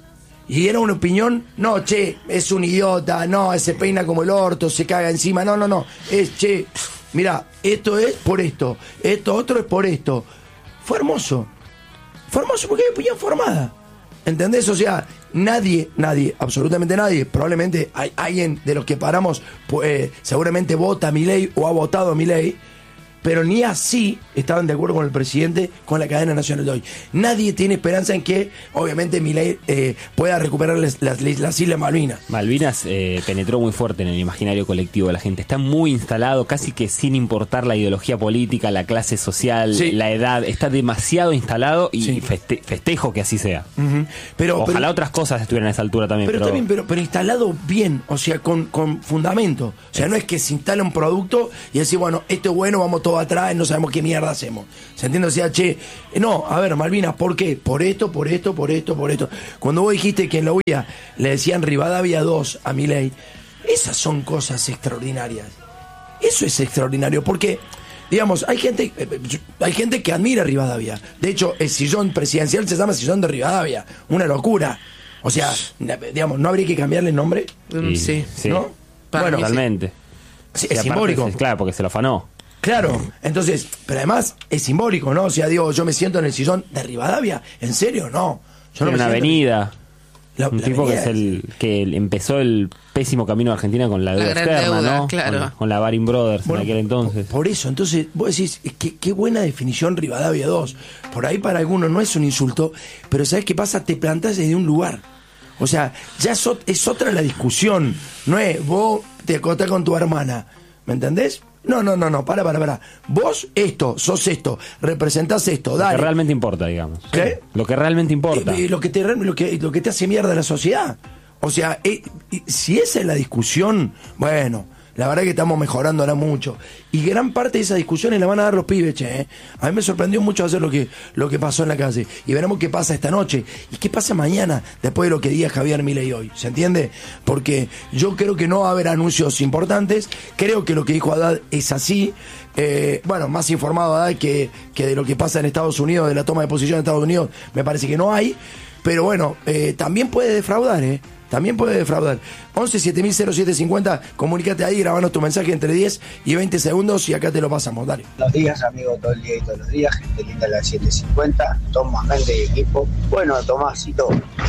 Y era una opinión, no, che, es un idiota, no, se peina como el orto, se caga encima, no, no, no, es, che, mira, esto es por esto, esto otro es por esto. Fue hermoso, fue hermoso porque hay opinión formada, ¿entendés? O sea, nadie, nadie, absolutamente nadie, probablemente hay alguien de los que paramos, pues, seguramente vota a Milei o ha votado a Milei, pero ni así estaban de acuerdo con el presidente, con la cadena nacional de hoy. Nadie tiene esperanza en que, obviamente, Milei eh, pueda recuperar las, las, las Islas Malvinas. Malvinas eh, penetró muy fuerte en el imaginario colectivo de la gente. Está muy instalado, casi que sin importar la ideología política, la clase social, sí. la edad. Está demasiado instalado y sí. feste festejo que así sea. Uh-huh. pero, Ojalá pero, otras cosas estuvieran a esa altura también. Pero, pero... también, pero, pero instalado bien, o sea, con, con fundamento. O sea, es. no es que se instala un producto y decir, bueno, esto es bueno, vamos todos atrás y no sabemos qué mierda hacemos. ¿Se entiende? O sea, che, no, a ver, Malvinas, ¿por qué? Por esto, por esto, por esto, por esto. Cuando vos dijiste que en la U I A le decían Rivadavia dos a Milei, esas son cosas extraordinarias. Eso es extraordinario, porque, digamos, hay gente, hay gente que admira a Rivadavia. De hecho, el sillón presidencial se llama sillón de Rivadavia. Una locura. O sea, digamos, ¿no habría que cambiarle el nombre? Sí, sí. sí. ¿No? Bueno, totalmente. Sí, es simbólico. Es, claro, porque se lo afanó. Claro, entonces, pero además es simbólico, ¿no? O sea, digo, yo me siento en el sillón de Rivadavia, ¿en serio? No. Yo no me una siento avenida. La, un la tipo avenida que es el que empezó el pésimo camino de Argentina con la deuda la externa, deuda, ¿no? Claro. Con, con la Baring Brothers bueno, en aquel entonces. Por eso, entonces, vos decís, qué, qué buena definición Rivadavia dos. Por ahí para algunos no es un insulto, pero ¿sabés qué pasa? Te plantás desde un lugar. O sea, ya es, es otra la discusión. No es vos te acostás con tu hermana, ¿me entendés? No, no, no, no, para, para, para. Vos esto, sos esto, representás esto, dale. Lo que realmente importa, digamos. ¿Qué? Lo que realmente importa. Eh, eh, lo, que te, lo, que, lo que te hace mierda a la sociedad. O sea, eh, si esa es la discusión, bueno, la verdad que estamos mejorando ahora mucho. Y gran parte de esas discusiones la van a dar los pibes, che. ¿eh? A mí me sorprendió mucho hacer lo que, lo que pasó en la calle. Y veremos qué pasa esta noche. Y qué pasa mañana, después de lo que diga Javier Milei hoy. ¿Se entiende? Porque yo creo que no va a haber anuncios importantes. Creo que lo que dijo Haddad es así. Eh, bueno, más informado Haddad que, que de lo que pasa en Estados Unidos, de la toma de posición en Estados Unidos, me parece que no hay. Pero bueno, eh, también puede defraudar, ¿eh? También puede defraudar. once siete mil cero siete cincuenta, comunícate ahí, grabanos tu mensaje entre diez y veinte segundos y acá te lo pasamos, dale. Buenos días, amigo, todo el día y todos los días, gente linda de la siete cincuenta, Tomás Méndez y equipo. Bueno, Tomásito,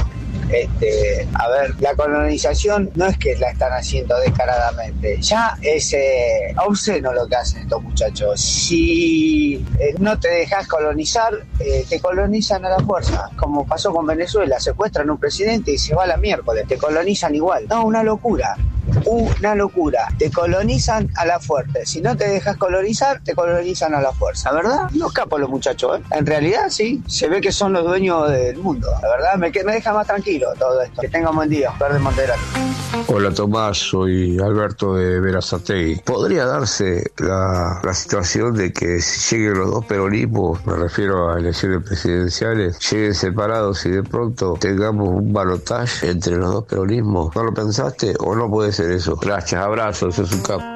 este, a ver, la colonización no es que la están haciendo descaradamente, ya es eh, obsceno lo que hacen estos muchachos. Si eh, no te dejas colonizar, eh, te colonizan a la fuerza, como pasó con Venezuela, secuestran a un presidente y se va a la miércoles, te colonizan igual. No, una locura. Una locura. Te colonizan a la fuerte. Si no te dejas colonizar, te colonizan a la fuerza. ¿Verdad? No escapo los muchachos, ¿eh? En realidad, sí. Se ve que son los dueños del mundo. La verdad, me, me deja más tranquilo todo esto. Que tenga un buen día. Verde Monterrey. Hola, Tomás. Soy Alberto de Berazategui. ¿Podría darse la, la situación de que si lleguen los dos peronismos, me refiero a elecciones presidenciales, lleguen separados y de pronto tengamos un balotaje entre los dos peronismos? ¿No lo pensaste o no puede ser eso? Gracias, abrazos, es un capo.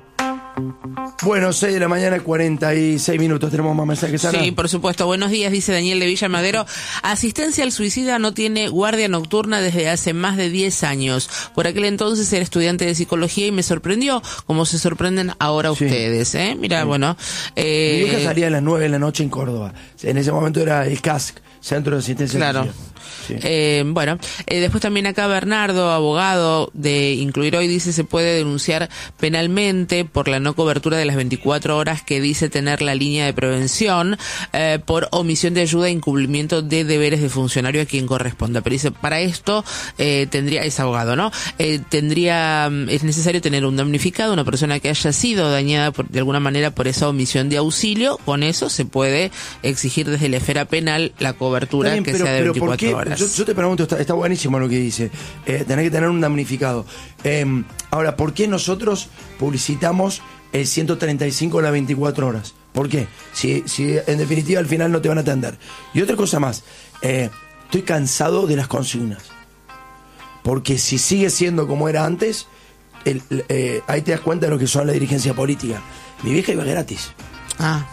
Bueno, seis de la mañana, cuarenta y seis minutos. Tenemos más mensajes. Ana. Sí, por supuesto. Buenos días, dice Daniel de Villa Madero. Asistencia al suicida no tiene guardia nocturna desde hace más de diez años. Por aquel entonces era estudiante de psicología y me sorprendió como se sorprenden ahora sí. ustedes. ¿eh? Mira, sí. bueno. Eh... Mi hija salía a las nueve de la noche en Córdoba. En ese momento era el C A S C, Centro de Asistencia Claro. Social. Sí. Eh, bueno, eh, después también acá Bernardo, abogado de Incluir Hoy, dice se puede denunciar penalmente por la no cobertura de las veinticuatro horas que dice tener la línea de prevención eh, por omisión de ayuda e incumplimiento de deberes de funcionario a quien corresponda. Pero dice, para esto eh, tendría, es abogado, ¿no? Eh, tendría, es necesario tener un damnificado, una persona que haya sido dañada por, de alguna manera por esa omisión de auxilio. Con eso se puede exigir desde la esfera penal la cobertura bien, que pero, sea de veinticuatro horas. Yo, yo te pregunto, está, está buenísimo lo que dice, eh, tenés que tener un damnificado. Eh, ahora, ¿por qué nosotros publicitamos el ciento treinta y cinco a las veinticuatro horas? ¿Por qué? Si, si en definitiva al final no te van a atender. Y otra cosa más, eh, estoy cansado de las consignas. Porque si sigue siendo como era antes, el, eh, ahí te das cuenta de lo que son la dirigencia política. Mi vieja iba gratis. Ah.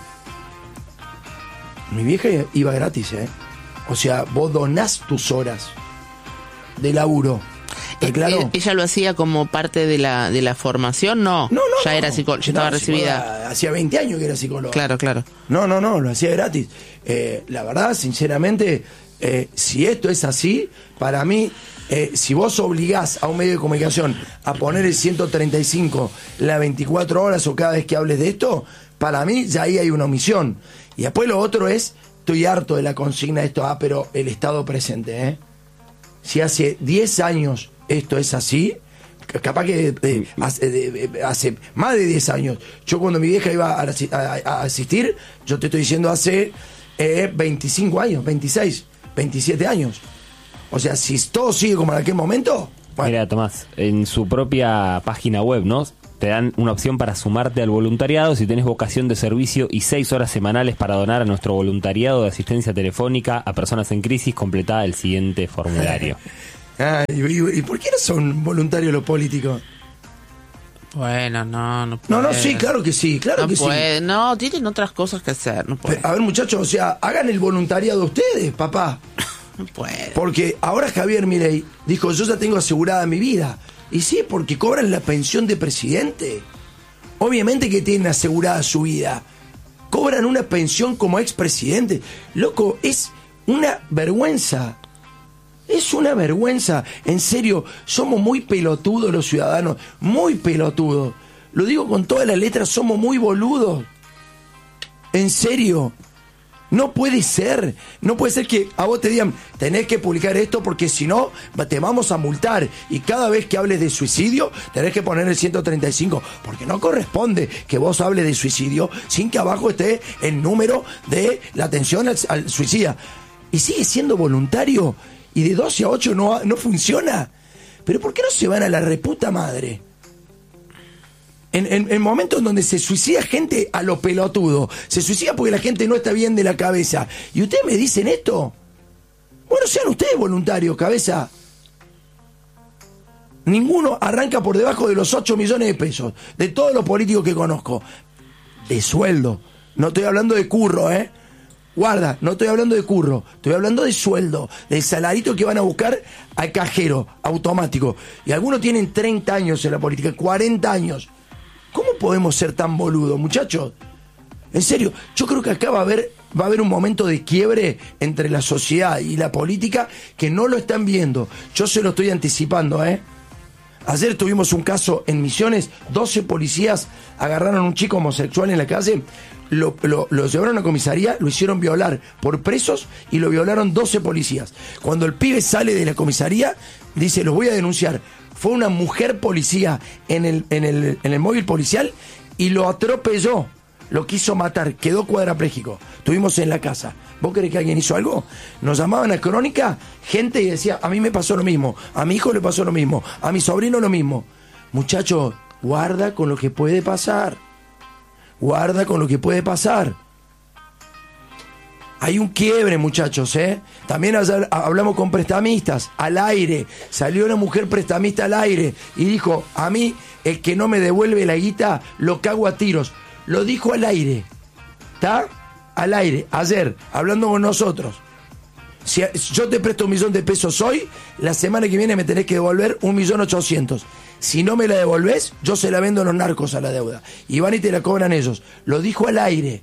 Mi vieja iba gratis, ¿eh? O sea, vos donás tus horas. de laburo. Claro. ¿Ella lo hacía como parte de la de la formación? No, no, no ya no, era psicóloga, ya no, estaba recibida. Hacía veinte años que era psicóloga. Claro, claro. No, no, no, lo hacía gratis. Eh, la verdad, sinceramente, eh, si esto es así, para mí, eh, si vos obligás a un medio de comunicación a poner el ciento treinta y cinco las veinticuatro horas o cada vez que hables de esto, para mí ya ahí hay una omisión. Y después lo otro es, estoy harto de la consigna de esto, ah, pero el Estado presente, ¿eh? Si hace diez años esto es así, capaz que eh, hace, eh, hace más de diez años. Yo cuando mi vieja iba a, a, a asistir, yo te estoy diciendo hace eh, veinticinco años, veintiséis, veintisiete años. O sea, si todo sigue como en aquel momento... Bueno. Mira, Tomás, en su propia página web, ¿no? Te dan una opción para sumarte al voluntariado si tenés vocación de servicio y seis horas semanales para donar a nuestro voluntariado de asistencia telefónica a personas en crisis. Completá el siguiente formulario. Ah, ¿y, y, ¿y por qué no son voluntarios los políticos? Bueno, no, no puede. No, no, sí, claro que sí, claro no que puede. sí. No, tienen otras cosas que hacer, no puede. Pero, a ver, muchachos, o sea, hagan el voluntariado ustedes, papá. No puede. Porque ahora Javier Milei dijo, yo ya tengo asegurada mi vida. Y sí, porque cobran la pensión de presidente. Obviamente que tienen asegurada su vida. Cobran una pensión como expresidente. Loco, es una vergüenza. Es una vergüenza. En serio, somos muy pelotudos los ciudadanos. Muy pelotudos. Lo digo con todas las letras, somos muy boludos. En serio. No puede ser. No puede ser que a vos te digan, tenés que publicar esto porque si no, te vamos a multar. Y cada vez que hables de suicidio, tenés que poner el ciento treinta y cinco. Porque no corresponde que vos hables de suicidio sin que abajo esté el número de la atención al, al suicida. Y sigue siendo voluntario. Y de doce a ocho no, no funciona. Pero ¿por qué no se van a la reputa madre? En, en, en momentos donde se suicida gente a lo pelotudo. Se suicida porque la gente no está bien de la cabeza. ¿Y ustedes me dicen esto? Bueno, sean ustedes voluntarios, cabeza. Ninguno arranca por debajo de los ocho millones de pesos. De todos los políticos que conozco. De sueldo. No estoy hablando de curro, ¿eh? Guarda, no estoy hablando de curro, estoy hablando de sueldo, del salarito que van a buscar al cajero automático. Y algunos tienen treinta años en la política, cuarenta años. ¿Cómo podemos ser tan boludos, muchachos? En serio, yo creo que acá va a haber, va a haber un momento de quiebre entre la sociedad y la política que no lo están viendo. Yo se lo estoy anticipando, ¿eh? Ayer tuvimos un caso en Misiones, doce policías agarraron a un chico homosexual en la calle, lo, lo, lo llevaron a comisaría, lo hicieron violar por presos y lo violaron doce policías. Cuando el pibe sale de la comisaría, dice, los voy a denunciar. Fue una mujer policía en el, en el, en el móvil policial y lo atropelló, lo quiso matar, quedó cuadrapléjico. Estuvimos en la casa. ¿Vos querés que alguien hizo algo? Nos llamaban a Crónica, gente y decía, a mí me pasó lo mismo, a mi hijo le pasó lo mismo, a mi sobrino lo mismo. Muchachos, guarda con lo que puede pasar. Guarda con lo que puede pasar. Hay un quiebre, muchachos, ¿eh? También ayer hablamos con prestamistas, al aire. Salió una mujer prestamista al aire y dijo, a mí, el que no me devuelve la guita, lo cago a tiros. Lo dijo al aire. ¿Está? Al aire. Ayer, hablando con nosotros. Si yo te presto un millón de pesos hoy, la semana que viene me tenés que devolver un millón ochocientos. Si no me la devolvés, yo se la vendo a los narcos a la deuda. Y van y te la cobran ellos. Lo dijo al aire.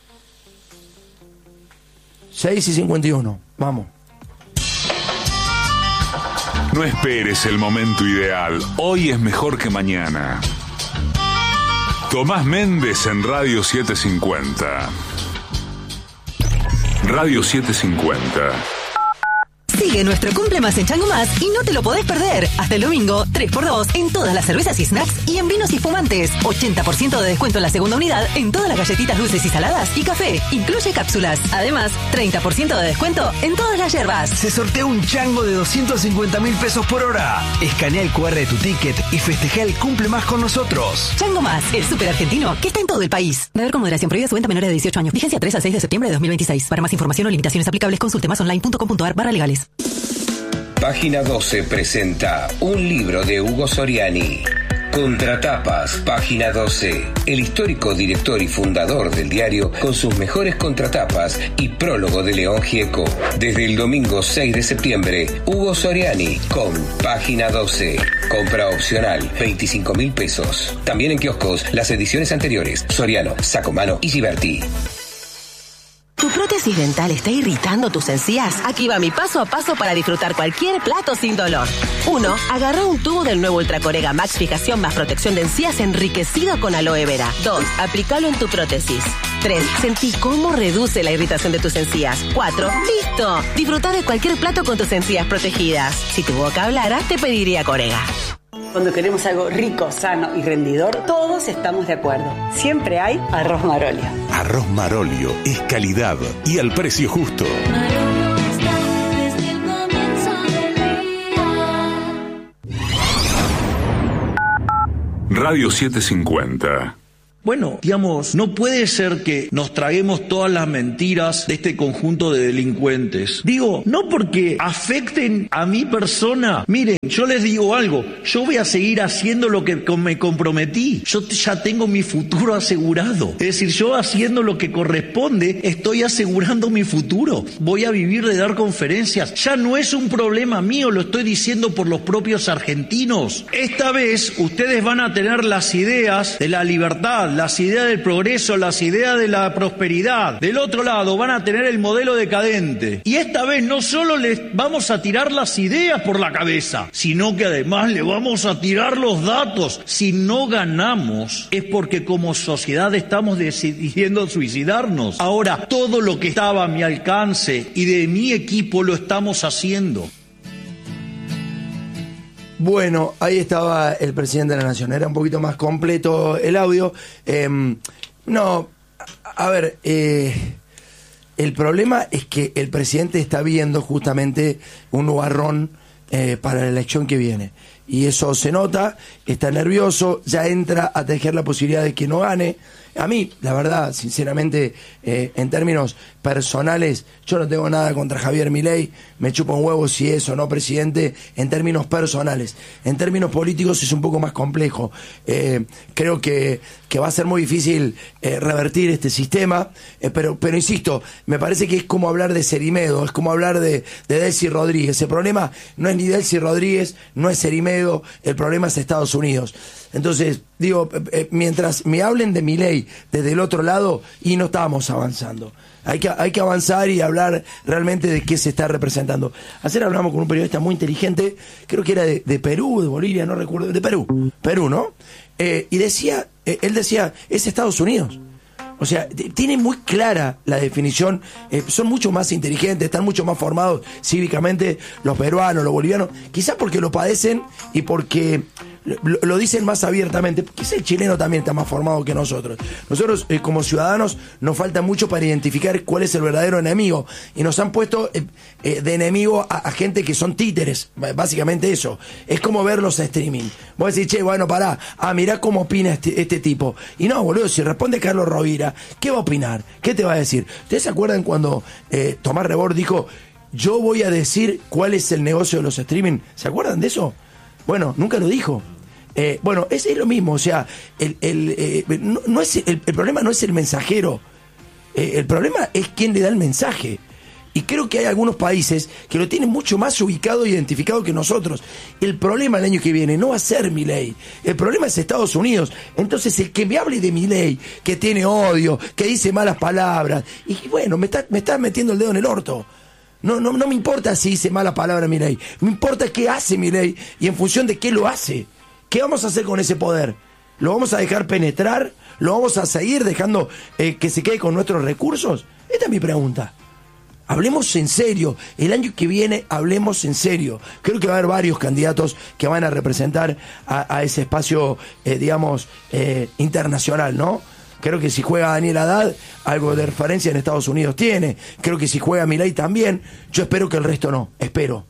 seis y cincuenta y uno. Vamos. No esperes el momento ideal. Hoy es mejor que mañana. Tomás Méndez en Radio setecientos cincuenta. Radio setecientos cincuenta. Sigue nuestro Cumple Más en Chango Más y no te lo podés perder. Hasta el domingo, tres por dos en todas las cervezas y snacks y en vinos y fumantes. ochenta por ciento de descuento en la segunda unidad en todas las galletitas dulces y saladas y café. Incluye cápsulas. Además, treinta por ciento de descuento en todas las hierbas. Se sortea un chango de doscientos cincuenta mil pesos por hora. Escanea el cu erre de tu ticket y festeja el Cumple Más con nosotros. Chango Más, el súper argentino que está en todo el país. Beber con moderación, prohibida su venta a menores de dieciocho años. Vigencia tres al seis de septiembre de dos mil veintiséis. Para más información o limitaciones aplicables, consulte más online punto com punto ar barra legales. Página doce presenta un libro de Hugo Soriani. Contratapas, página doce. El histórico director y fundador del diario con sus mejores contratapas y prólogo de León Gieco. Desde el domingo seis de septiembre, Hugo Soriani con página doce. Compra opcional, veinticinco mil pesos. También en kioscos, las ediciones anteriores, Soriano, Sacomano y Giberti. ¿Tu prótesis dental está irritando tus encías? Aquí va mi paso a paso para disfrutar cualquier plato sin dolor. uno. Agarra un tubo del nuevo Ultracorega Max Fijación más protección de encías enriquecido con aloe vera. dos. Aplícalo en tu prótesis. tres. Sentí cómo reduce la irritación de tus encías. cuatro. ¡Listo! Disfruta de cualquier plato con tus encías protegidas. Si tu boca hablara, te pediría Corega. Cuando queremos algo rico, sano y rendidor, todos estamos de acuerdo. Siempre hay arroz Marolio. Arroz Marolio es calidad y al precio justo. Radio setecientos cincuenta. Bueno, digamos, no puede ser que nos traguemos todas las mentiras de este conjunto de delincuentes. Digo, no porque afecten a mi persona. Miren, yo les digo algo, yo voy a seguir haciendo lo que me comprometí. Yo ya tengo mi futuro asegurado. Es decir, yo haciendo lo que corresponde, estoy asegurando mi futuro. Voy a vivir de dar conferencias. Ya no es un problema mío, lo estoy diciendo por los propios argentinos. Esta vez ustedes van a tener las ideas de la libertad, las ideas del progreso, las ideas de la prosperidad. Del otro lado van a tener el modelo decadente. Y esta vez no solo les vamos a tirar las ideas por la cabeza, sino que además le vamos a tirar los datos. Si no ganamos es porque como sociedad estamos decidiendo suicidarnos. Ahora, todo lo que estaba a mi alcance y de mi equipo lo estamos haciendo. Bueno, ahí estaba el presidente de la Nación. Era un poquito más completo el audio. Eh, no, a ver, eh, el problema es que el presidente está viendo justamente un nubarrón eh, para la elección que viene. Y eso se nota, está nervioso, ya entra a tejer la posibilidad de que no gane. A mí, la verdad, sinceramente, eh, en términos personales, yo no tengo nada contra Javier Milei, me chupa un huevo si es o no presidente, en términos personales. En términos políticos es un poco más complejo. Eh, creo que, que va a ser muy difícil eh, revertir este sistema, eh, pero, pero insisto, me parece que es como hablar de Cerimedo, es como hablar de, de Delcy Rodríguez. El problema no es ni Delcy Rodríguez, no es Cerimedo, el problema es Estados Unidos. Entonces, digo, eh, mientras me hablen de Milei desde el otro lado, y no estamos avanzando. Hay que, hay que avanzar y hablar realmente de qué se está representando. Ayer hablamos con un periodista muy inteligente, creo que era de, de Perú, de Bolivia, no recuerdo, de Perú, Perú, ¿no? Eh, y decía, eh, él decía, es Estados Unidos. O sea, tiene muy clara la definición, eh, son mucho más inteligentes, están mucho más formados cívicamente los peruanos, los bolivianos, quizás porque lo padecen y porque lo, lo dicen más abiertamente. Quizás el chileno también está más formado que nosotros. Nosotros eh, como ciudadanos nos falta mucho para identificar cuál es el verdadero enemigo y nos han puesto eh, eh, de enemigo a, a gente que son títeres, básicamente eso. Es como verlos a streaming. Vos decís, che, bueno, pará, ah, mirá cómo opina este, este tipo. Y no, boludo, si responde Carlos Rovira, ¿qué va a opinar? ¿Qué te va a decir? ¿Ustedes se acuerdan cuando eh, Tomás Rebord dijo, yo voy a decir cuál es el negocio de los streaming? ¿Se acuerdan de eso? Bueno, nunca lo dijo. Eh, bueno, es, es lo mismo, o sea, el, el, eh, no, no es, el, el problema no es el mensajero, eh, el problema es quién le da el mensaje. Y creo que hay algunos países que lo tienen mucho más ubicado e identificado que nosotros. El problema el año que viene no va a ser Milei. El problema es Estados Unidos. Entonces, el que me hable de Milei, que tiene odio, que dice malas palabras, y bueno, me está, me está metiendo el dedo en el orto. No, no, no me importa si dice malas palabras Milei. Me importa qué hace Milei y en función de qué lo hace. ¿Qué vamos a hacer con ese poder? ¿Lo vamos a dejar penetrar? ¿Lo vamos a seguir dejando eh, que se quede con nuestros recursos? Esta es mi pregunta. Hablemos en serio, el año que viene hablemos en serio. Creo que va a haber varios candidatos que van a representar a, a ese espacio, eh, digamos, eh, internacional, ¿no? Creo que si juega Daniel Haddad, algo de referencia en Estados Unidos tiene. Creo que si juega Milei también. Yo espero que el resto no, espero.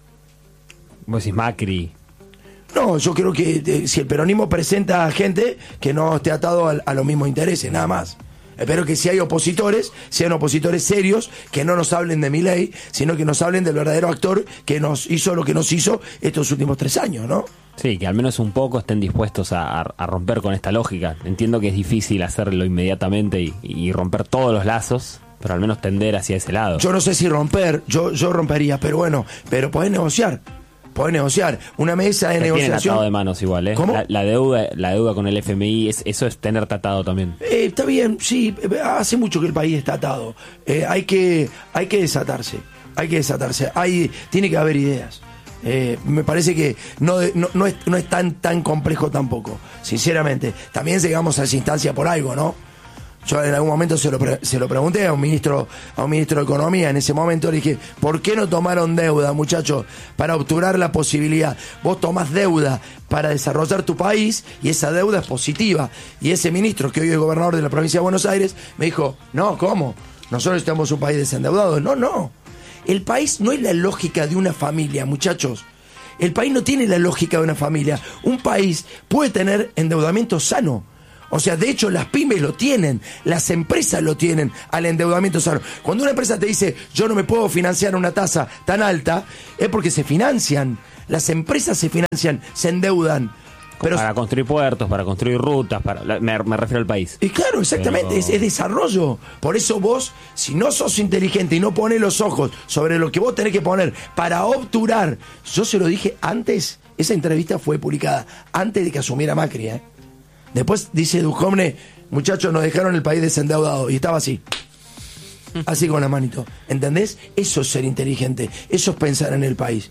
Vos decís Macri. No, yo creo que eh, si el peronismo presenta a gente que no esté atado a, a los mismos intereses, nada más. Espero que si hay opositores, sean opositores serios, que no nos hablen de Milei, sino que nos hablen del verdadero actor que nos hizo lo que nos hizo estos últimos tres años, ¿no? Sí, que al menos un poco estén dispuestos a, a romper con esta lógica. Entiendo que es difícil hacerlo inmediatamente y, y romper todos los lazos, pero al menos tender hacia ese lado. Yo no sé si romper, yo, yo rompería, pero bueno, pero podés negociar. Podés negociar. Una mesa de Te negociación. tienen atado de manos igual, ¿eh? ¿Cómo? La, la deuda, la deuda con el F M I, es, eso es tener atado también. Eh, está bien, sí, hace mucho que el país está atado. Eh, hay que, hay que desatarse, hay que desatarse. Hay, tiene que haber ideas. Eh, me parece que no, no, no, es, no es tan, tan complejo tampoco, sinceramente. También llegamos a esa instancia por algo, ¿no? Yo en algún momento se lo, pre- se lo pregunté a un ministro a un ministro de Economía. En ese momento le dije, ¿por qué no tomaron deuda, muchachos? Para obturar la posibilidad. Vos tomás deuda para desarrollar tu país y esa deuda es positiva. Y ese ministro, que hoy es gobernador de la provincia de Buenos Aires, me dijo, no, ¿cómo? Nosotros estamos un país desendeudado. No, no. El país no es la lógica de una familia, muchachos. El país no tiene la lógica de una familia. Un país puede tener endeudamiento sano. O sea, de hecho, las pymes lo tienen, las empresas lo tienen al endeudamiento sano. Cuando una empresa te dice, yo no me puedo financiar a una tasa tan alta, es porque se financian. Las empresas se financian, se endeudan. Pero, para construir puertos, para construir rutas, para me, me refiero al país. Y claro, exactamente, Pero... es, es desarrollo. Por eso vos, si no sos inteligente y no pones los ojos sobre lo que vos tenés que poner para obturar, yo se lo dije antes, esa entrevista fue publicada antes de que asumiera Macri, ¿eh? Después dice Duhovne, muchachos, nos dejaron el país desendeudado, y estaba así. Así con la manito. ¿Entendés? Eso es ser inteligente, eso es pensar en el país.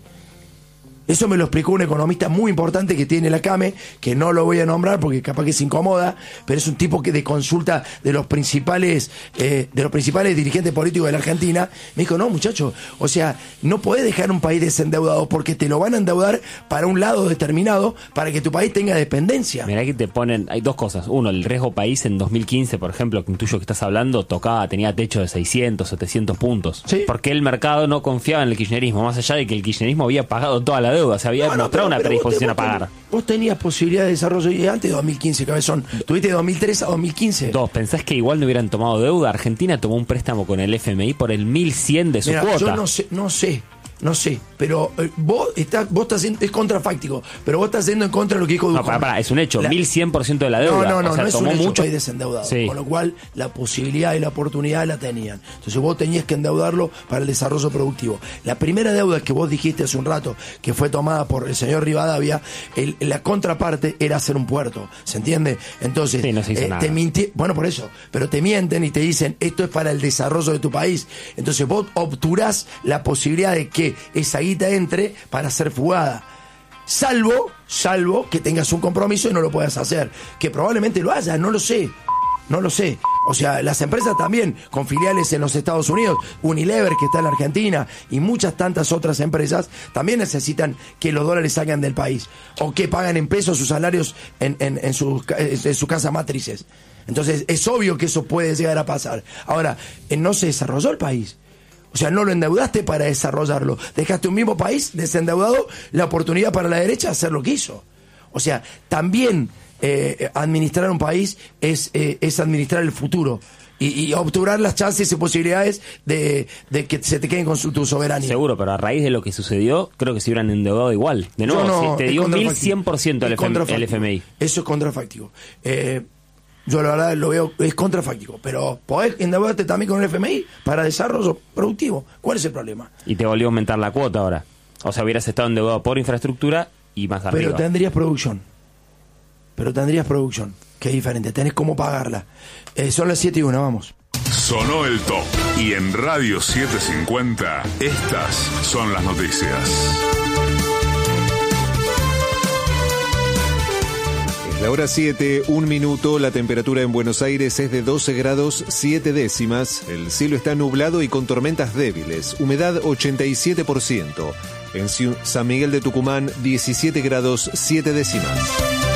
Eso me lo explicó un economista muy importante que tiene la CAME, que no lo voy a nombrar porque capaz que se incomoda, pero es un tipo que de consulta de los principales eh, de los principales dirigentes políticos de la Argentina. Me dijo, no, muchacho, o sea, no podés dejar un país desendeudado porque te lo van a endeudar para un lado determinado para que tu país tenga dependencia. Mirá que te ponen, hay dos cosas. Uno, el riesgo país en dos mil quince, por ejemplo, que intuyo que estás hablando, tocaba, tenía techo de seiscientos, setecientos puntos. ¿Sí? Porque el mercado no confiaba en el kirchnerismo, más allá de que el kirchnerismo había pagado toda la deuda, se había no, no, mostrado pero, una pero predisposición vos te, a pagar. Vos tenías posibilidad de desarrollo y antes de dos mil quince, cabezón. Tuviste de dos mil tres a dos mil quince. Dos, ¿pensás que igual no hubieran tomado deuda? Argentina tomó un préstamo con el F M I por el mil cien de su Mirá, cuota. Yo no sé, no sé. No sé, pero eh, vos estás, vos estás haciendo, es contrafáctico, pero vos estás yendo en contra de lo que dijo Duhovne. No, para, para, es un hecho, la, mil cien por ciento de la deuda. No, no, no, o sea, no es tomó un hecho, mucho. país desendeudado, Sí. Con lo cual la posibilidad y la oportunidad la tenían. Entonces vos tenías que endeudarlo para el desarrollo productivo. La primera deuda que vos dijiste hace un rato, que fue tomada por el señor Rivadavia, el, la contraparte era hacer un puerto, ¿se entiende? Entonces, sí, no se hizo eh, nada. te minti- bueno, por eso, pero te mienten y te dicen, esto es para el desarrollo de tu país. Entonces vos obturás la posibilidad de que esa guita entre para ser fugada, salvo salvo que tengas un compromiso y no lo puedas hacer, que probablemente lo hayas, no lo sé no lo sé, o sea, las empresas también con filiales en los Estados Unidos, Unilever que está en la Argentina y muchas tantas otras empresas también necesitan que los dólares salgan del país o que pagan en pesos sus salarios en, en, en sus en su casa matrices. Entonces es obvio que eso puede llegar a pasar. Ahora, no se desarrolló el país. O sea, no lo endeudaste para desarrollarlo. Dejaste un mismo país desendeudado, la oportunidad para la derecha de hacer lo que hizo. O sea, también eh, administrar un país es, eh, es administrar el futuro. Y, y obturar las chances y posibilidades de, de que se te queden con su, tu soberanía. Seguro, pero a raíz de lo que sucedió, creo que se hubieran endeudado igual. De nuevo, no, si te dio mil cien por ciento el, el F M I. Eso es contrafáctico. Eh... Yo la verdad lo veo, es contrafáctico, pero podés endeudarte también con el F M I para desarrollo productivo. ¿Cuál es el problema? Y te volvió a aumentar la cuota ahora. O sea, hubieras estado endeudado por infraestructura y más arriba. Pero tendrías producción. Pero tendrías producción, que es diferente. Tenés cómo pagarla. Eh, son las siete y una, vamos. Sonó el top. Y en Radio setecientos cincuenta, estas son las noticias. La hora siete, un minuto, la temperatura en Buenos Aires es de doce grados siete décimas, el cielo está nublado y con tormentas débiles, humedad ochenta y siete por ciento, en San Miguel de Tucumán diecisiete grados siete décimas.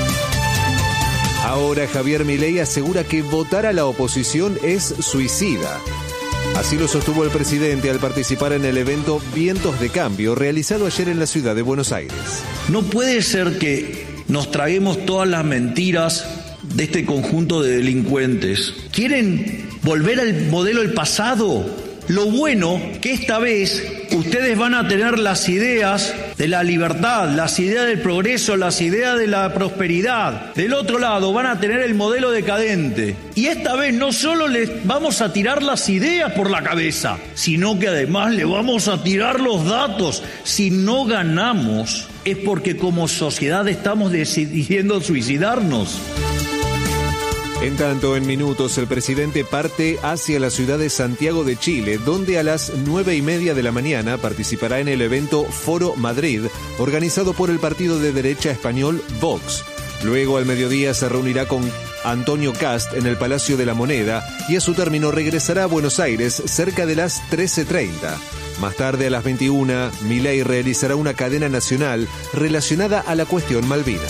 Ahora Javier Milei asegura que votar a la oposición es suicida. Así lo sostuvo el presidente al participar en el evento Vientos de Cambio, realizado ayer en la ciudad de Buenos Aires. No puede ser que nos traguemos todas las mentiras de este conjunto de delincuentes. ¿Quieren volver al modelo del pasado? Lo bueno que esta vez ustedes van a tener las ideas de la libertad, las ideas del progreso, las ideas de la prosperidad. Del otro lado van a tener el modelo decadente. Y esta vez no solo les vamos a tirar las ideas por la cabeza, sino que además le vamos a tirar los datos. Si no ganamos, es porque como sociedad estamos decidiendo suicidarnos. En tanto, en minutos, el presidente parte hacia la ciudad de Santiago de Chile, donde a las nueve y media de la mañana participará en el evento Foro Madrid, organizado por el partido de derecha español Vox. Luego, al mediodía, se reunirá con Antonio Cast en el Palacio de la Moneda y a su término regresará a Buenos Aires cerca de las trece treinta. Más tarde, a las veintiuna, Milei realizará una cadena nacional relacionada a la cuestión Malvinas.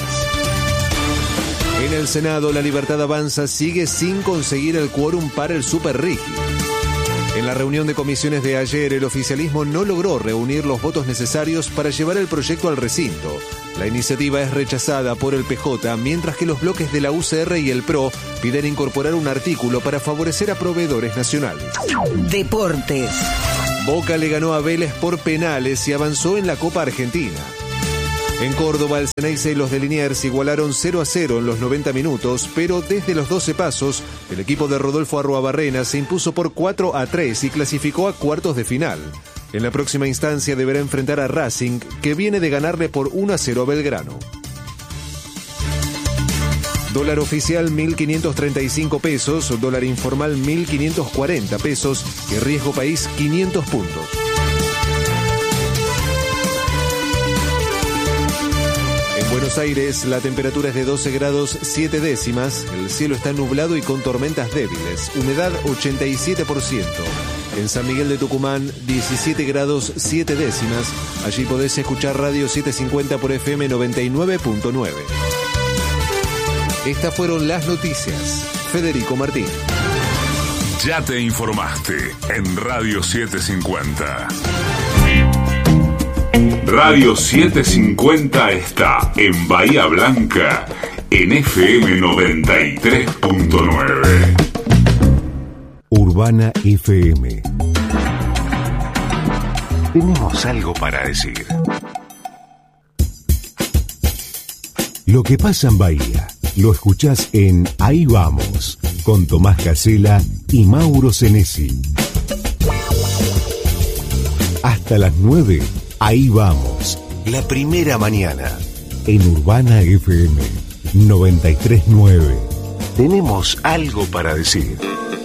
En el Senado, La Libertad Avanza sigue sin conseguir el quórum para el superrígido. En la reunión de comisiones de ayer, el oficialismo no logró reunir los votos necesarios para llevar el proyecto al recinto. La iniciativa es rechazada por el P J, mientras que los bloques de la U C R y el P R O piden incorporar un artículo para favorecer a proveedores nacionales. Deportes. Boca le ganó a Vélez por penales y avanzó en la Copa Argentina. En Córdoba, el Ceneice y los de Liniers igualaron cero a cero en los noventa minutos, pero desde los doce pasos, el equipo de Rodolfo Arruabarrena se impuso por cuatro a tres y clasificó a cuartos de final. En la próxima instancia deberá enfrentar a Racing, que viene de ganarle por uno a cero a Belgrano. Dólar oficial mil quinientos treinta y cinco pesos, dólar informal mil quinientos cuarenta pesos y riesgo país quinientos puntos. Buenos Aires, la temperatura es de doce grados siete décimas, el cielo está nublado y con tormentas débiles, humedad ochenta y siete por ciento. En San Miguel de Tucumán, diecisiete grados siete décimas, allí podés escuchar Radio setecientos cincuenta por F M noventa y nueve punto nueve. Estas fueron las noticias. Federico Martín. Ya te informaste en Radio setecientos cincuenta. Radio setecientos cincuenta está en Bahía Blanca en F M noventa y tres punto nueve. Urbana F M. Tenemos algo para decir. Lo que pasa en Bahía, lo escuchás en Ahí Vamos, con Tomás Casela y Mauro Senesi. Hasta las nueve. Ahí Vamos, la primera mañana, en Urbana F M noventa y tres punto nueve. Tenemos algo para decir.